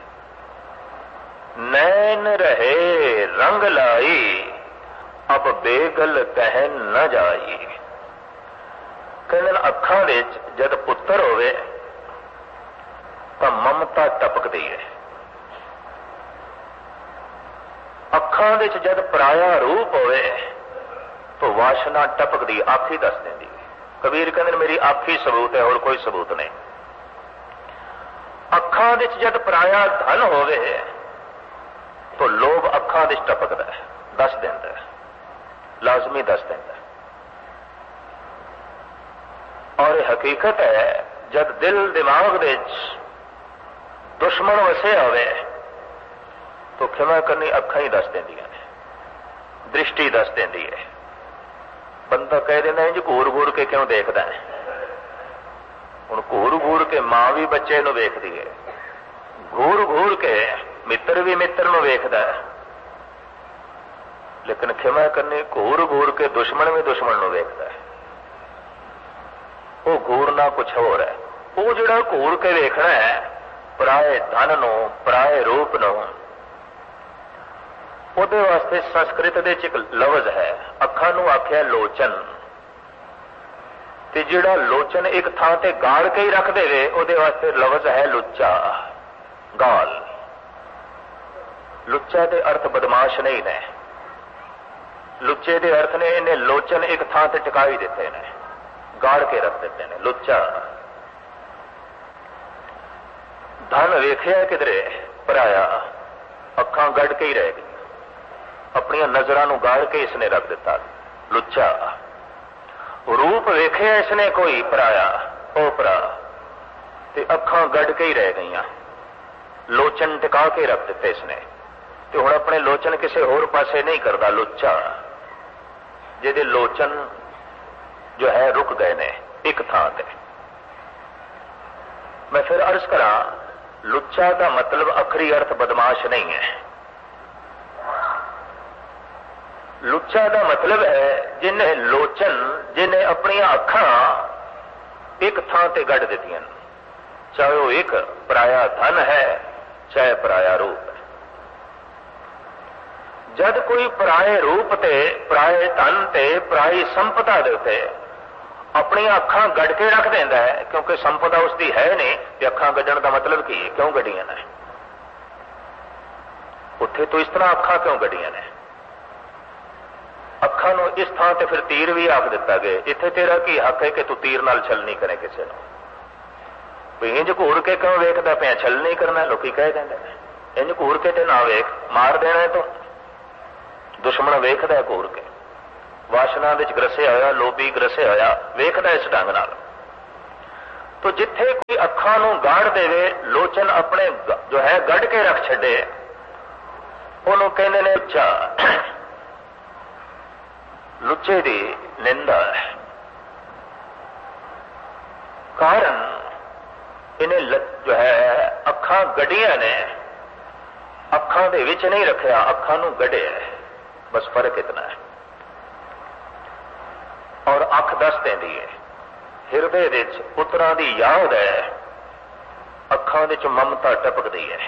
नैन रहे रंग लाई अब बेगल कहन न जाई। कहते अखां विच जद पुत्र होवे तो ममता टपकदी है, अखां विच जद पराया रूप होवे तो वासना टपकदी, अख ही दस देंदी। कबीर कहते मेरी अख ही सबूत है और कोई सबूत नहीं। अखां विच जद पराया धन होवे तो लोभ अखां विच टपकदा है, दस देंदा है, लाजमी दस देंदा है। और हकीकत है जब दिल दिमाग विच दुश्मन वसे होवे तो खिमा करनी अखां ही दस देंदियां ने, दृष्टि दस देंदी है। बंदा कह देना इंज घूर घूर के क्यों देखता है। हुण घूर घूर के मां भी बच्चे नूं वेखदी है, घूर घूर के मित्र भी मित्र नूं वेखदा है, लेकिन खिमा करनी घूर घूर के दुश्मन भी दुश्मन नूं वेखदा है। वो घूरना कुछ होर है। वो जिहड़ा घूर के वेखना है पराए धन नूं, पराए रूप नूं, ਉਹਦੇ वास्ते संस्कृत ਦੇ ਚ ਇੱਕ ਲਫ਼ਜ਼ है, ਅੱਖਾਂ ਨੂੰ ਆਖਿਆ ਲੋਚਨ। ਤੇ ਜਿਹੜਾ ਲੋਚਨ ਇੱਕ ਥਾਂ ਤੇ ਗਾੜ ਕੇ ਹੀ ਰੱਖ ਦੇਵੇ ਉਹਦੇ ਵਾਸਤੇ ਲਫ਼ਜ਼ ਹੈ ਲੁੱਚਾ, ਗਾਲ। ਲੁੱਚਾ ਦੇ ਅਰਥ ਬਦਮਾਸ਼ ਨਹੀਂ ਨੇ, ਲੁੱਚੇ ਦੇ ਅਰਥ ਨੇ ਇਹਨੇ ਲੋਚਨ ਇੱਕ ਥਾਂ ਤੇ ਟਿਕਾ ਹੀ ਦਿੱਤੇ ਨੇ, ਗਾੜ ਕੇ ਰੱਖ ਦਿੱਤੇ ਨੇ, ਲੁੱਚਾ। ਧਨ ਵੇਖਿਆ ਕਿਧਰੇ ਪਰਾਇਆ, ਅੱਖਾਂ ਗੱਡ ਕੇ ਹੀ ਰਹਿ ਗਈ, अपनिया नजरां गाड़ के इसने रख दिता, लुच्चा। रूप वेखे इसने कोई पराया, ओपरा, ते अखां गड़ के ही रह गई, लोचन टिका के रख दिते इसने। ते हुण अपने लोचन किसी होर पासे नहीं करता, लुच्चा जिहदे लोचन जो है रुक गए ने एक थां ते। मैं फिर अर्ज करा, लुच्चा का मतलब अखरी अर्थ बदमाश नहीं है। लुच्चा का मतलब है जिन्हें लोचन, जिन्हें अपनी अखां एक थां ते गढ़ दित्तियां, चाहे वो एक पराया धन है चाहे पराया रूप है। जद कोई पराए रूप ते, पराए धन ते, पराई संपदा दे उत्ते अपनी अखां गढ़ के रख देंदा है, क्योंकि संपदा उसकी है नहीं। ते अखां गढ़ण का मतलब की है, क्यों गढ़ियां ने उत्थे, तो इस तरह अखां क्यों गढ़ियां ने? अखां नूं इस थां ते फिर तीर भी आख दिता गया, इत्थे तेरा की हक है कि तू तीर नाल छल नहीं करे किसी नूं। भी इंज घूर के क्यों वेखदा पिया, छल नहीं करना, लोग कह देंगे इंज घूर के ते ना वेख, मार देना है तो दुश्मन वेखदा घूर के, वासना विच ग्रसिया होया, लोभी ग्रसिया होया, वेखदा इस ढंग नाल। तो जिथे कोई अखां नूं गाड़ देवे, लोचन अपने जो है गढ़ के रख छड्डे, उन्होंने कहते ने लुच्चा। लुच्चे दी निंदा है, कारण इन्हें जो है अखां गड्डियां ने, अखां दे विच नहीं रखिया, अखां नूं गड्ढिया है, बस फर्क इतना है। और अख दस देंदी है, हिरदे विच पुत्रां दी याद है, अखां दे च ममता टपकदी है।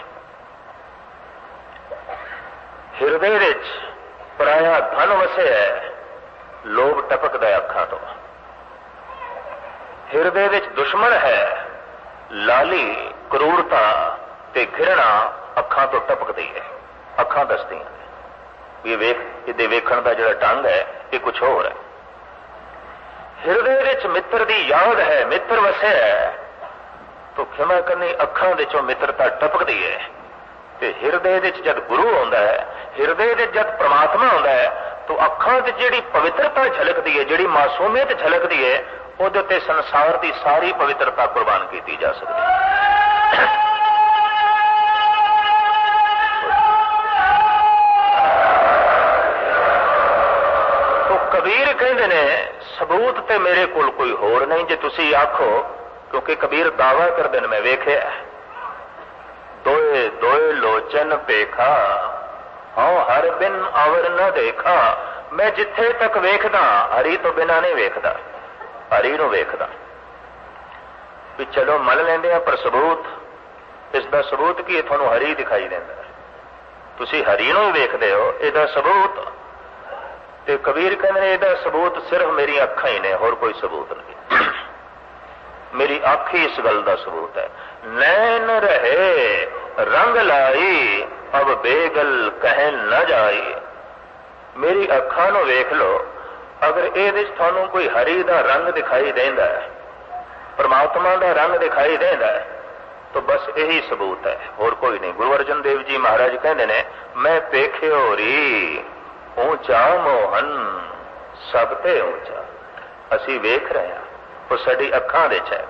हिरदे विच पराया धन वसे है, लोभ टपकदा है अखां तो। हिरदे विच दुश्मन है, लाली क्रूरता ते घृणा अखां तो टपकदी है। अखां दसदियां ये वेख, इहदे वेखण दा जिहड़ा ढंग है ये कुछ होर है। हिरदे विच मित्र दी याद है, मित्र वसे है, तो खिमा करनी अखां दे चों मित्रता टपकदी है। ते हिरदे विच जद गुरु आउंदा है, हिरदे विच जद परमात्मा आउंदा है, तो अखां च जिहड़ी पवित्रता झलकदी है, जिहड़ी मासूमियत झलकदी है, उहदे ते संसार की सारी पवित्रता कुर्बान की जा सकती है। तो कबीर कहते ने सबूत ते मेरे कोल कोई होर नहीं, जे तुसी आखो, क्योंकि कबीर दावा करदे ने मैं वेखिया, दोए दोए लोचन पेखा, हाँ हर बिन अवर न देखा। मैं जिथे तक वेखदा हरि तो बिना नहीं वेखदा, हरि नूं वेखदा। भी चलो मन लेंदे आ, पर सबूत, इसका सबूत की तुहानूं हरि दिखाई देंदा, तुसी हरि नूं ही वेखदे हो, इसदा सबूत। ते कबीर कहंदे इसदा सबूत सिर्फ मेरी अखां ही ने, होर कोई सबूत नहीं। मेरी अख ही इस गल का सबूत है। नैन रहे रंग लाई, अब बेगल कहन न जाई। मेरी अखां नूं वेख लो, अगर इहदे च तुहानूं कोई हरि दा रंग दिखाई देंदा है, परमात्मा दा रंग दिखाई देंदा है, तो बस यही सबूत है, होर कोई नहीं। गुरु अर्जन देव जी महाराज कहते ने, मैं पेख्यो री ऊंचा मोहन सब ते ऊंचा। असी वेख रहे हैं, वो साडी अखां विच है।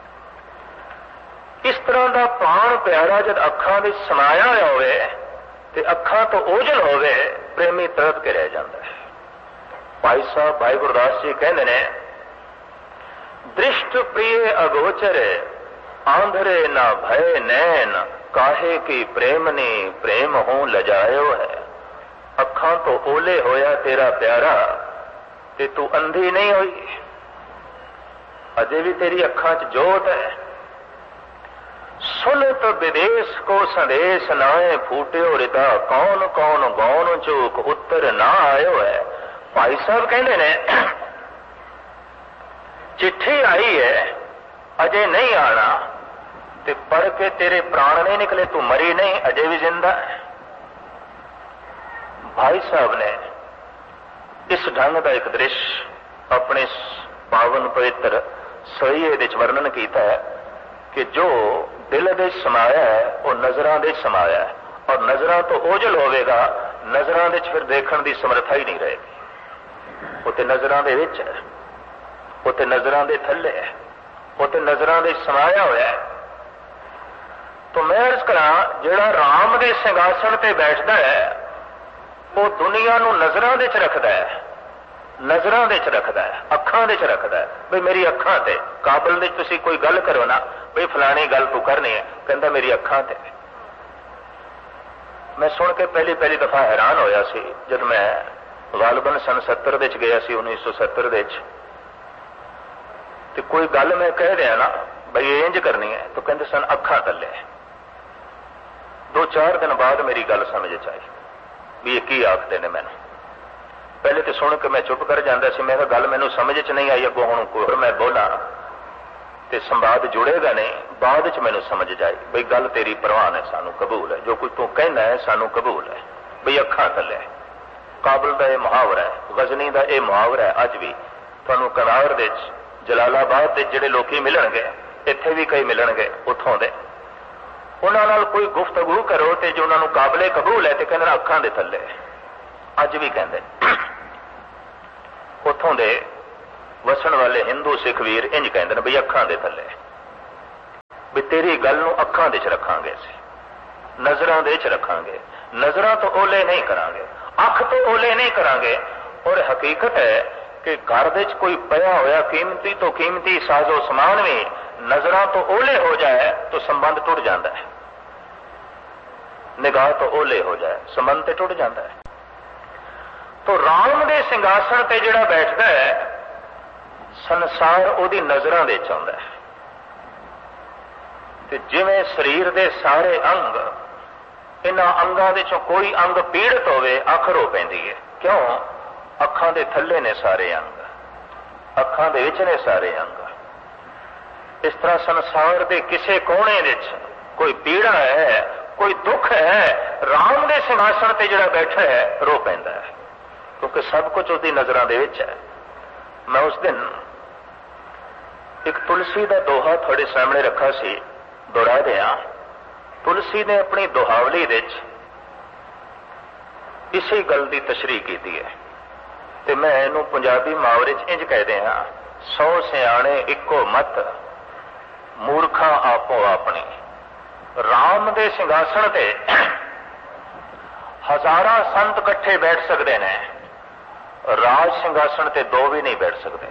इस तरह का पान प्यारा जब अखां विच समाया होवे ते अखां तो ओझल होवे, प्रेमी तड़प के रह जाता है। भाई साहब भाई गुरदास जी कहते ने, दृष्ट प्रिय अगोचर आंधरे ना भय नैन, काहे की प्रेमनी प्रेम हूं लजायो है। अखां तो ओले होया तेरा प्यारा, ते तू अंधी नहीं हुई, अजे भी तेरी अखां च जोत है। सुनत विदेश को संदेश नाए फूट्यो रिदा, कौन कौन गौन चूक उत्तर ना आयो है। भाई साहब कहते ने, चिट्ठी आई है अजे नहीं आना, ते पढ़ के तेरे प्राण नहीं निकले, तू मरी नहीं, अजे भी जिंदा है। भाई साहब ने इस ढंग का एक दृश्य अपने पावन पवित्र सहीए विच वर्णन किया है कि जो दिल दे समाया है वो नजरां दे समाया है, और नजरां तो ओझल होवेगा, नजरां दे फिर देखण दी समर्था ही नहीं रहेगी। वो ते नजरां दे विच है, वो ते नजरां दे थल्ले है, वो ते नजरां दे समाया होया है। तो मैं अर्ज करा, जिहड़ा राम दे सिंघासन ते बैठदा है, वो दुनिया नूं नजरां दे च रखदा है, नजरां दे च रखदा है, अखां दे च रखदा है। बई मेरी अखां ते काबल दे तुसीं कोई गल करो ना, बई फलानी गल तू करनी है, कहंदा मेरी अखां ते। मैं सुन के पहली पहली दफा हैरान होया सी, जब मैं गालबन सन सत्तर विच गया सी, उन्नीस सौ सत्तर विच, ते कोई गल मैं कह दिया ना बई ये इंज करनी है, तो कहंदे सन अखां तले। दो चार दिन बाद मेरी गल समझ च आई भी ये की आखते ने मैनूं। पहले तो सुन के मैं चुप कर जाता सी, मैं गल मैनूं समझ च नहीं आई, अगों हुण कोई मैं बोला तो संवाद जुड़ेगा नहीं। बाद च मैनूं समझ जाए बई गल तेरी प्रवान है, सानू कबूल है, जो कुछ तू कहना है सानू कबूल है। बई अखां थल्ले काबल का यह मुहावरा है, गजनी का यह मुहावरा है। अज भी तुहानूं कनार दे जलालाबाद के जिहड़े लोकी मिलणगे, इत्थे भी कई मिलणगे उत्थों दे, उन्हां नाल कोई गुफ्तगू करो तो जो उन्होंने काबले कबूल है तो कहना अखां दे थल्ले। अज भी कहते उतों दे वसन वाले हिंदू सिख वीर इंज कहते हैं बई अखां दे थले भी तेरी गल नूं अखां दे च रखांगे असीं, नजरां दे च रखांगे, नजरां तो ओले नहीं करांगे, अख तो ओले नहीं करांगे। और हकीकत है कि घर दे च कोई पया होया कीमती तो कीमती साजो समान भी नजरां तो ओले हो जाए तो संबंध टुट जाता है, निगाह तो ओले हो जाए संबंध तो टुट जाता है। तो राम दे सिंघासन ते जिहड़ा बैठदा है संसार उहदी नजरां दे च आउंदा है। ते जिवें शरीर दे सारे अंग, इन्हां अंगां दे चों कोई अंग पीड़ित होवे अख रो पैंदी है। क्यों? अखां दे थल्ले ने सारे अंग, अखां दे विच ने सारे अंग। इस तरह संसार दे किसे कोने विच कोई पीड़ा है, कोई दुख है, राम दे सिंघासन ते जिहड़ा बैठा है रो पैंदा है, क्योंकि सब कुछ उसदी नजरां दे विच है। मैं उस दिन एक तुलसी का दोहा थोड़े सामने रखा सी, दोहरा दिया। तुलसी ने अपनी दोहावली विच इसी गल की तशरीह की है, ते मैं इहनूं पंजाबी मुहावरे च इंज कह दिया, सौ सियाणे इक्को मत मूर्खा आपो अपनी। राम दे सिंघासन ते हजारां संत इकट्ठे बैठ सकते हैं, राज सिंघासन ते दो भी नहीं बैठ सकते।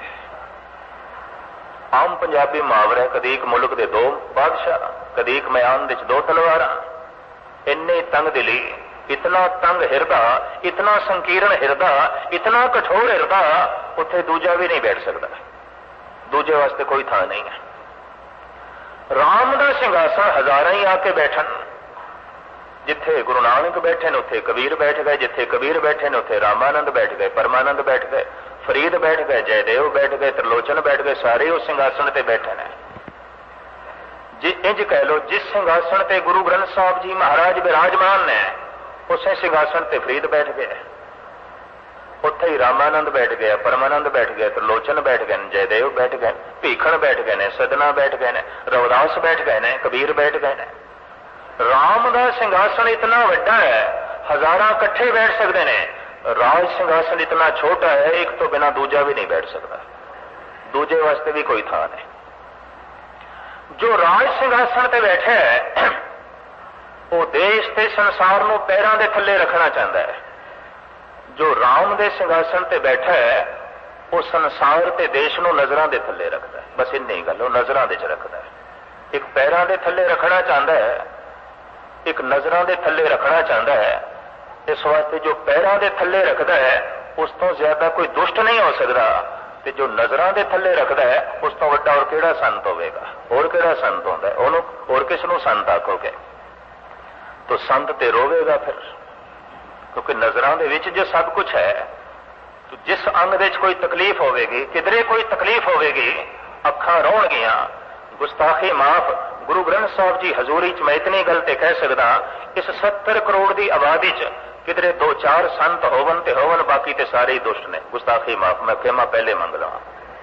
आम पंजाबी मुहावरा कदी एक मुल्क दे दो बादशाह, कदी एक मैदान विच दो तलवारां। इन्नी तंग दिली, इतना तंग हिरदा, इतना संकीर्ण हिरदा, इतना कठोर हिरदा, उत्थे दूजा भी नहीं बैठ सकता, दूजे वास्ते कोई थां नहीं है। राम का सिंघासन हजारां ही आके बैठन, जिथे गुरु नानक बैठे ने उत्थे कबीर बैठ गए, जिथे कबीर बैठे ने उत्थे रामानंद बैठ गए, परमानंद बैठ गए, फरीद बैठ गए, जयदेव बैठ गए, त्रिलोचन बैठ गए, सारे उस सिंघासन ते बैठे ने। जी इंज कह लो, जिस सिंघासन ते गुरु ग्रंथ साहब जी महाराज विराजमान ने, उसे सिंघासन ते फरीद बैठ गए, उत्थे ही रामानंद बैठ गया, परमानंद बैठ गए, त्रिलोचन बैठ गए, जयदेव बैठ गए, भीखण बैठ गए ने, सदना बैठ गए ने, रविदास बैठ गए ने, कबीर बैठ गए ने। राम का सिंघासन इतना वड्डा है, हजारां इकट्ठे बैठ सकते हैं। राज सिंघासन इतना छोटा है, एक तो बिना दूजा भी नहीं बैठ सकता, दूजे वास्ते भी कोई थां नहीं। जो राज सिंघासन ते बैठे है वो देश ते संसार नूं पैरां दे थल्ले रखना चाहता है। जो राम दे सिंघासन ते बैठा है वो संसार ते देश नूं नजरां दे थल्ले रखता है। बस इन्नी ही गल, वो नजरां दे च रखता है। एक पैरां दे थल्ले रखना चाहता है, एक नजरां दे थल्ले रखना चाहता है। इस वास्ते जो पैरां दे थल्ले रखता है उस तो ज्यादा कोई दुष्ट नहीं हो सकता, ते जो नजरां दे थल्ले रखता है उस तो वड्डा और किहड़ा संत होवेगा? और किहड़ा संत होंदा है? ओनू और किस नूं संत आखोगे? तो संत ते रोवेगा फिर, क्योंकि नजरां दे विच जो सब कुछ है। तो जिस अंग दे कोई तकलीफ होवेगी, किधरे कोई तकलीफ होवेगी, अखां रोणगियां, गुस्ताखी माफ। गुरु ग्रंथ साहब जी हजूरी च मैं इतनी गल ते कह सकदा, इस सत्तर करोड़ की आबादी च किधरे दो चार संत होवन ते होवन, बाकी ते सारे ही दुष्ट ने। गुस्ताखी माफ, मैं खेमा पहले मंग लवां।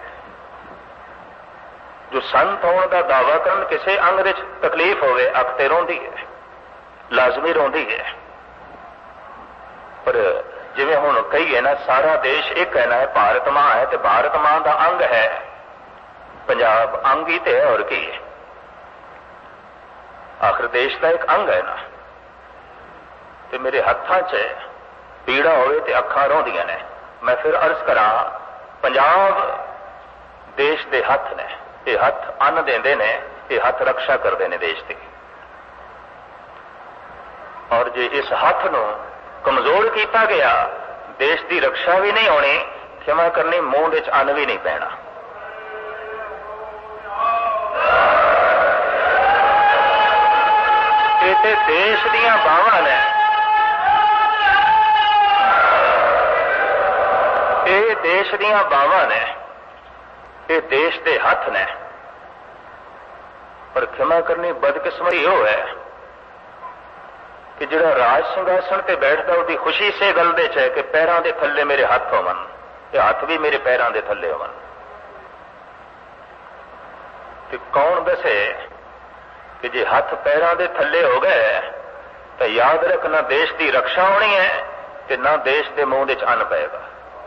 जो संत होने का दावा करन, किसी अंग दे तकलीफ होवे, अख ते रोंदी है, लाजमी रोंदी है। पर जिवें हुण कहीए ना, सारा देश एक है ना, भारत मां है, तो भारत मां का अंग है पंजाब, अंग ही तो है, और की है? आखिर देश का एक अंग है ना। तो मेरे हत्थां च पीड़ा होवे ते अखां रोंदियां ने। मैं फिर अर्ज करा, पंजाब देश दे हथ ने, ये हथ अन्न देंदे ने, ये हथ रक्षा करते हैं देश की। और जे इस हथ नूं कमजोर किया गया, देश की रक्षा भी नहीं होनी, क्षमा करनी, मूंह विच अन्न भी नहीं पैना। ये ते देश दीयां बावां ने, ये देश दीयां बावां ने, ये देश के हथ ने। पर क्षमा करनी, बदकिस्मती हो है कि जिहड़ा राज सिंघासन ते बैठदा, उसकी खुशी से गल दे च है कि पैरां दे थल्ले मेरे हथ होवन, ते हथ भी मेरे पैरां दे थल्ले होवन। ते कौन दसे कि जे हथ पैरां दे थल्ले हो गए तो याद रखना, देश की रक्षा होनी है, ते ना देश के मूँह च अन्न पेगा।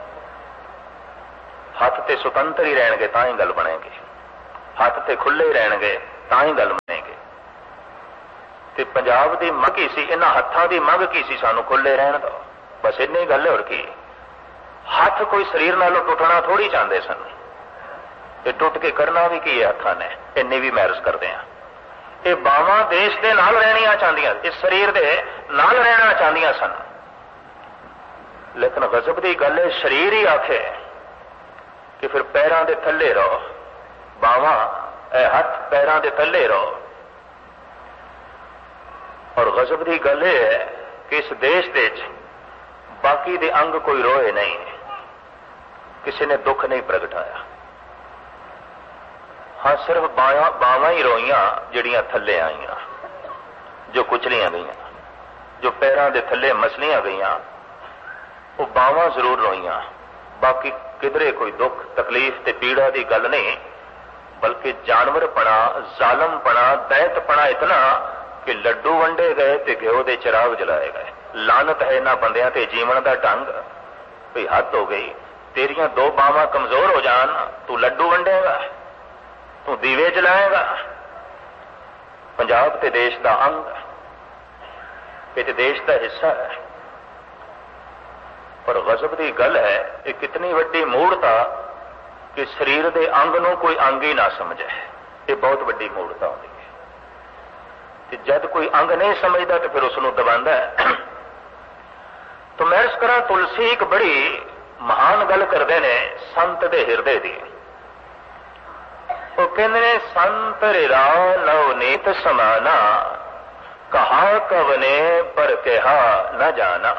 हथ ते सुतंत्र ही रहणगे तां ही गल बनेगी, हथ ते खुले ही रहणगे तां ही गल बनेगी। ते पंजाब की मंग की सी, इन्हां हत्थां की मंग की सी, सानू खुले रहण दो, बस इन्नी गल है। और की हथ कोई शरीर नालों टुटना थोड़ी चाहते सन, ये टुट के करना भी की है हत्थां ने, इन्नी भी मैरिज करते हैं। ये बावां देश के नाल रहनियां चाहदियां, इस शरीर के नाल रहना चाहदियां सन। लेकिन गजब की गल है, शरीर ही आखे कि फिर पैरों के थले रहो, बावां हथ पैरों के थले रहो। और गजब की गल है कि इस देश दे बाकी दे अंग कोई रोए नहीं, किसी ने दुख नहीं प्रगटाया। हाँ, सिर्फ बाया बावां ही रोईयां जड़ियां थले आईयां, जो कुचलियां गईयां, जो पैरों के थले मसलियां गईयां, वो बावां जरूर रोईयां। बाकी किधरे कोई दुख तकलीफ ते पीड़ा की गल नहीं, बल्कि जानवरपना, जालमपना, दैंतपना इतना कि लड्डू वंडे गए ते घ्यो दे चिराग जलाए गए। लानत है इन्हां बंदियां ते जीवन का ढंग, भी हद हो गई। तेरियां दो बावां कमजोर हो जान, तू लड्डू वंडेगा, तू दीवे जलाएगा। पंजाब ते देश का अंग, ये ते देश का हिस्सा है। पर गजब की गल है, ये कितनी वड्डी मूढ़ता कि शरीर के अंग नूं कोई अंग ही ना समझे। ये बहुत वड्डी मूढ़ता होती है कि जब कोई अंग नहीं समझता तो फिर उसनूं दबांदा है। तो मैं इस तरह तुलसी एक बड़ी महान गल करते हैं संत दे हिरदे दी। वो कहते ने संत रिरा नवनीत समाना, कहा कवने पर कहा न जाना।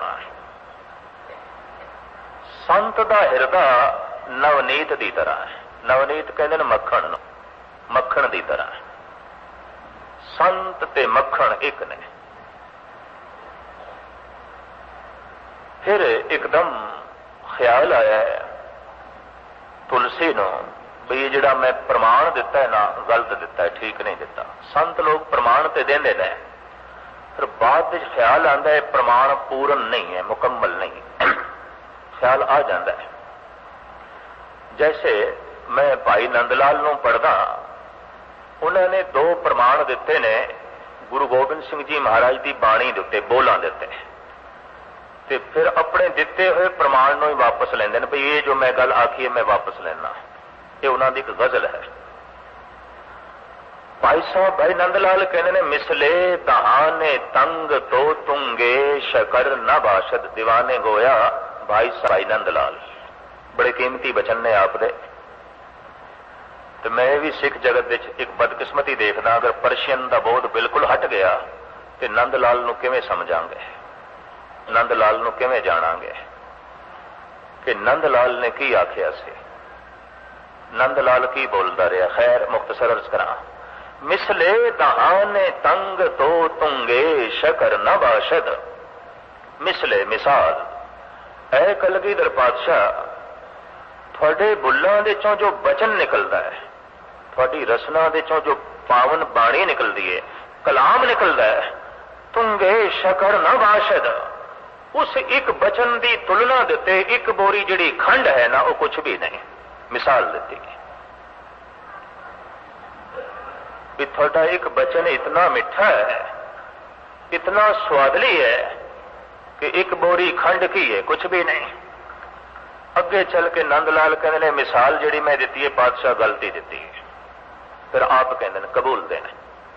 संत दा हिरदा नवनीत की तरह है। नवनीत कहते हैं मक्खण नूं, मक्खण की तरह है। संत ते मक्खण एक ने। फिर एकदम ख्याल आया है तुलसी नूं भी जिहड़ा मैं प्रमाण दिता है ना, गलत दिता है, ठीक नहीं दिता। संत लोग प्रमाण ते देंदे ने, फिर बाद विच ख्याल आंदा है प्रमाण पूर्ण नहीं है, मुकम्मल नहीं। ख्याल आ जाता है। जैसे मैं भाई नंदलाल नूं पढ़दा, उन्होंने दो प्रमाण दिते ने गुरु गोबिंद सिंह जी महाराज की बाणी दे उत्ते, बोलां दे उत्ते, ते फिर अपने दिते हुए प्रमाण नूं ही वापस लैंदे ने, भाई ये जो मैं गल आखी है मैं वापस लेना। ये उन्होंने एक गजल है। भाई साहब भाई नंदलाल कहते ने, मिसले दहाने तंग तो तुंगे शकर न बाशद दीवाने गोया। भाई साहब भाई नंदलाल बड़े कीमती बचन ने आप दे। तो मैं भी सिख जगत विच एक बदकिस्मती देखदा, अगर परशियन का बोध बिल्कुल हट गया तो नंदलाल नूं किवें समझांगे, नंदलाल नूं किवें जाणांगे कि नंदलाल ने की आखिया सी, नंदलाल की बोलता रहा। खैर मुख्तसर अर्ज करा, मिसले दहाने तंग तो तुंगे शकर न बाशद। मिसले मिसाल, ऐ कलगीधर पातशाह, थोड़े बुल्लां दे चों जो बचन निकलता है, थोड़ी रसना दे चों जो पावन बाणी निकलती है, कलाम निकलता है, तुंगे शकर न बाशद। उस एक बचन की तुलना देते एक बोरी जिहड़ी खंड है ना, वो कुछ भी नहीं। मिसाल देती कि थोड़ा एक बचन इतना मिठा है, इतना स्वादली है कि एक बोरी खंड की है, कुछ भी नहीं। अगे चल के नंदलाल कहते ने, मिसाल जिहड़ी मैं दी है पातशाह गलती दी है। फिर आप कहते हैं कबूल देने।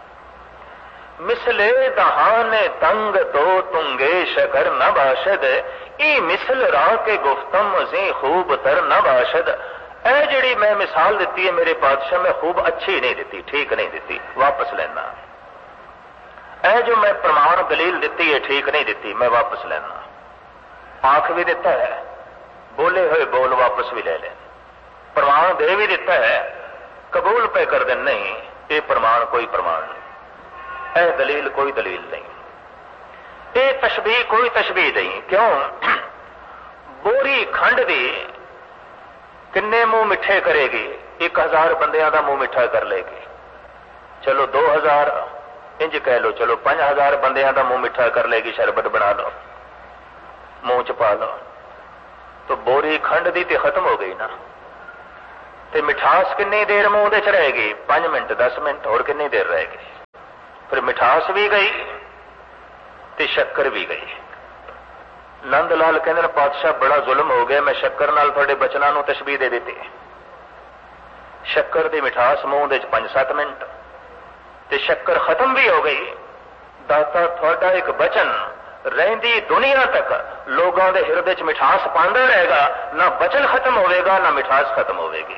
मिसले दहाने तंग तो तुंगे शकर न बाशद, ई मिसल राह के गुफ्तम जी खूब तर न बाशद। ऐ जिहड़ी मैं मिसाल दी है मेरे पातशाह, मैं खूब अच्छी नहीं दी, ठीक नहीं दी, वापस लेना। ऐ जो मैं प्रमाण दलील दी है ठीक नहीं दी, मैं वापस लेना। आख भी दिता है, बोले हुए बोल वापस भी ले लें, प्रमाण दे भी दिता है, कबूल पे कर दें, नहीं ये प्रमाण कोई प्रमाण नहीं, ऐ दलील कोई दलील नहीं, ये तशबीह कोई तशबीह नहीं। क्यों? बोरी खंड दी किन्ने मुंह मिठे करेगी? एक हजार बंदियां का मुंह मिठा कर लेगी। चलो दो हजार इंज कह लो, चलो पांच हजार बंदियां का मुंह मिठा कर लेगी, शरबत बना लो। मूँह च पा लो तो बोरी खंड दी ते खत्म हो गई ना। ते मिठास कितनी देर मूँह दे च रहेगी? पांच मिनट दस मिनट, और कितनी देर रहेगी? फिर मिठास भी गई ते शक्कर भी गई। नंद लाल कहते पातशाह बड़ा जुल्म हो गया, मैं शक्कर नाल तुहाडे बचनां नूं तशबीह दे दी। शक्कर दी मिठास मूँह दे च पंज सत्त मिनट ते शक्कर खत्म भी हो गई। दाता थोड़ा एक बचन रहिंदी दुनिया तक लोगों के हिरदे च मिठास पांदा रहेगा, ना बचन खत्म होवेगा ना मिठास खत्म होवेगी।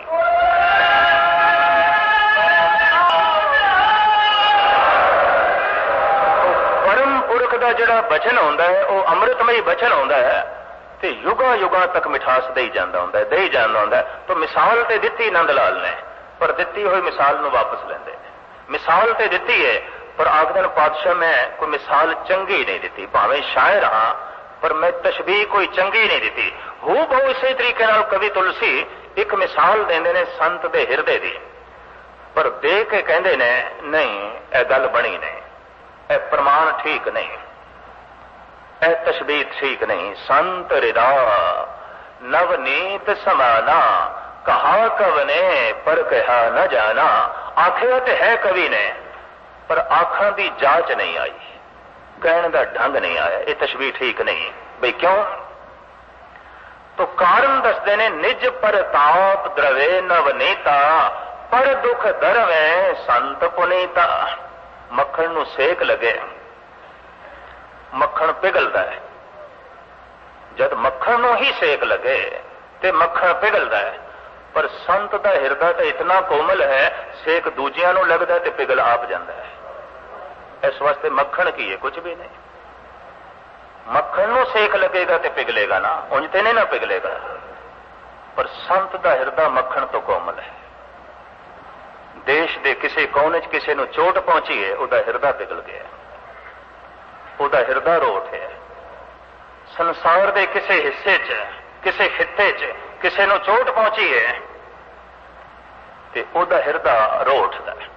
परम पुरख का जिहड़ा बचन होंदा है वो अमृतमयी बचन होंदा है ते युगा युगा तक मिठास दई जांदा होंदा है, दई जांदा होंदा है। तो मिसाल ते दित्ती नंद लाल ने, पर दित्ती हुई मिसाल नूं वापस लैंदे ने। मिसाल ते दित्ती है पर आखदन पातशाह मैं कोई मिसाल चंगी नहीं दी, भावें शायर हाँ पर मैं तशबीह कोई चंगी नहीं दी। हू बहु इसे तरीके नाल कवि तुलसी एक मिसाल देंदे ने संत दे हिरदे दी, पर दे के कहंदे ने नहीं ए गल बनी नहीं, ए प्रमाण ठीक नहीं, ए तशबीह ठीक नहीं। संत हृदा नवनीत समाना, कहा कवने पर कहा न जाना। आखिया तो है कवि ने पर आखां दी जांच नहीं आई, कहने का ढंग नहीं आया, ये तशबीह ठीक नहीं। भाई क्यों? तो कारण दसदे ने निज परताप द्रवे नवनीता, पर दुख दरवे संत पुनीता। मक्खन नूं सेक लगे, मक्खन पिघलदा है। जद मक्खन नूं ही सेक लगे ते मक्खन पिघलदा है, पर संत दा हिरदा तो इतना कोमल है, सेक दूजियां नूं लगदा ते पिघल आप जांदा है। इस वास्ते मक्खन की है कुछ भी नहीं। मक्खन नूं सेक लगेगा तो पिघलेगा ना, उंज ते नहीं ना पिघलेगा। पर संत दा हिरदा मक्खन तो कोमल है। देश दे किसी कोने च किसी नूं चोट पहुंची है, उहदा हिरदा पिघल गया, उहदा हिरदा रोट है। संसार दे किसी हिस्से च किसी खित्ते च किसी नूं चोट पहुंची है ते उहदा हिरदा रोठदा है।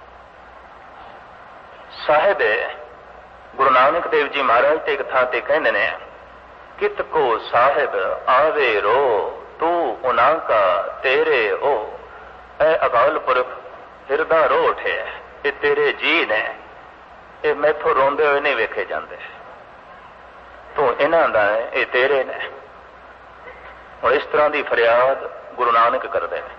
साहिब गुरु नानक देव जी महाराज ते एक थां ते कहंदे ने, कित को साहिब आवे रो तू उना का तेरे ओ। ए अकाल पुरख हिरदा रोठ है, ये तेरे जी ने, ये मैथों रोंदे हुए नहीं वेखे जाते, तू इन्हां दा है, ये तेरे ने। और इस तरह की फरियाद गुरु नानक करते हैं।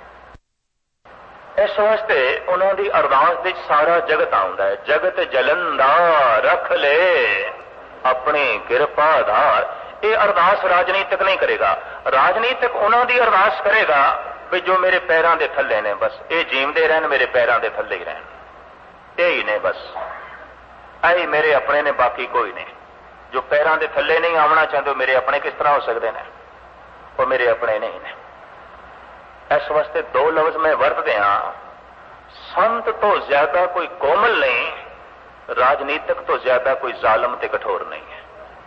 इस वास्ते उन्होंने अरदास दे सारा जगत आउंदा है। जगत जलंदा रख ले अपनी किरपा धार। ये अरदास राजनीतिक नहीं करेगा, राजनीतिक उन्होंने अरदास करेगा भी जो मेरे पैरों के थले ने, बस ये जीवते रहन, मेरे पैरों के थले ही रहन, यही ने बस, ऐ मेरे अपने ने, बाकी कोई नहीं। जो पैरों के थले नहीं आना चाहते मेरे अपने किस तरह हो सकते हैं? वो मेरे अपने नहीं ने। इस वास्ते दो लफ्ज मैं वरतदे हां, संत तो ज्यादा कोई कोमल नहीं, राजनीतिक तो ज्यादा कोई जालम ते कठोर नहीं है।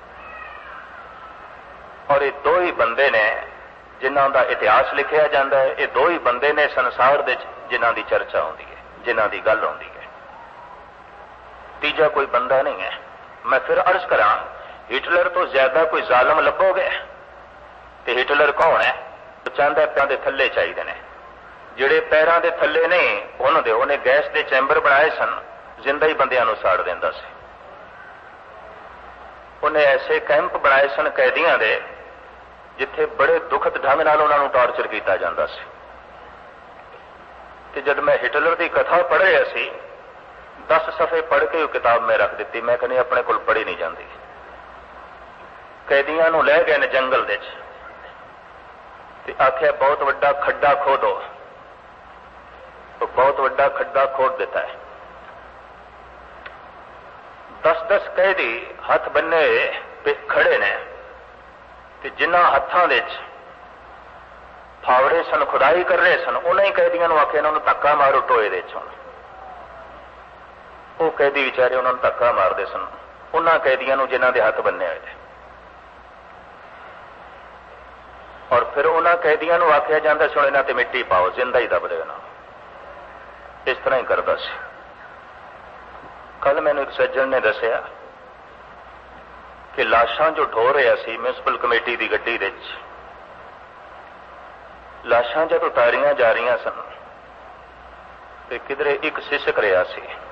और ये दो ही बंदे ने जिन्हां दा इतिहास लिखिया जाता है, ये दो ही बंदे ने संसार दे जिन्हां दी चर्चा होती है, जिन्हां दी गल होती है, तीजा कोई बंदा नहीं है। मैं फिर अर्ज करा, हिटलर तो ज्यादा कोई जालम लभोगे तो हिटलर कौन है? तो चाहता पैरों के थले चाहिए ने, जिहड़े पैरों के थले नहीं उन्होंने उन्हें गैस के चैंबर बनाए सन, जिंदा ही बंदियां नूं साड़ दिंदा सी। उन्हें ऐसे कैंप बनाए सन कैदियों के, जिथे बड़े दुखद ढंग नाल उन्हां नूं टॉर्चर किया जाता सी। ते जद मैं हिटलर की कथा पढ़ रहा सी, दस सफ़े पढ़ के किताब मैं रख दी। मैं कहनी अपने कोल पढ़ी नहीं जाती। कैदियों नूं लै गए ने जंगल दे ते आख्या बहुत वड्डा खड्डा खोदो, तो बहुत वड्डा खड्डा खोद देता है। दस दस कैदी हथ बन्ने पे खड़े ने, ते जिन्हां हत्थां दे फावड़े सन, खुदाई कर रहे सन, उन्हां ही कैदियों नूं आख्या इन्हां नूं धक्का मारो टोए दे चों। वो कैदी विचारे उन्होंने धक्का मारते सन, उन्होंने कैदियों को जिन्हों के हथ बन्ने हुए थे। और फिर उन्होंने कैदियों को आख्या जाता सुन इन्हां ते मिट्टी पाओ, जिंदा ही दब देना। इस तरह ही करता सी। कल मैनूं एक सज्जन ने दसिया कि लाशां जो ढो रहा सी म्यूनसिपल कमेटी की गड्डी दे विच, लाशां जद उतारियां जा रही सन ते किधरे एक सिसक रहा सी।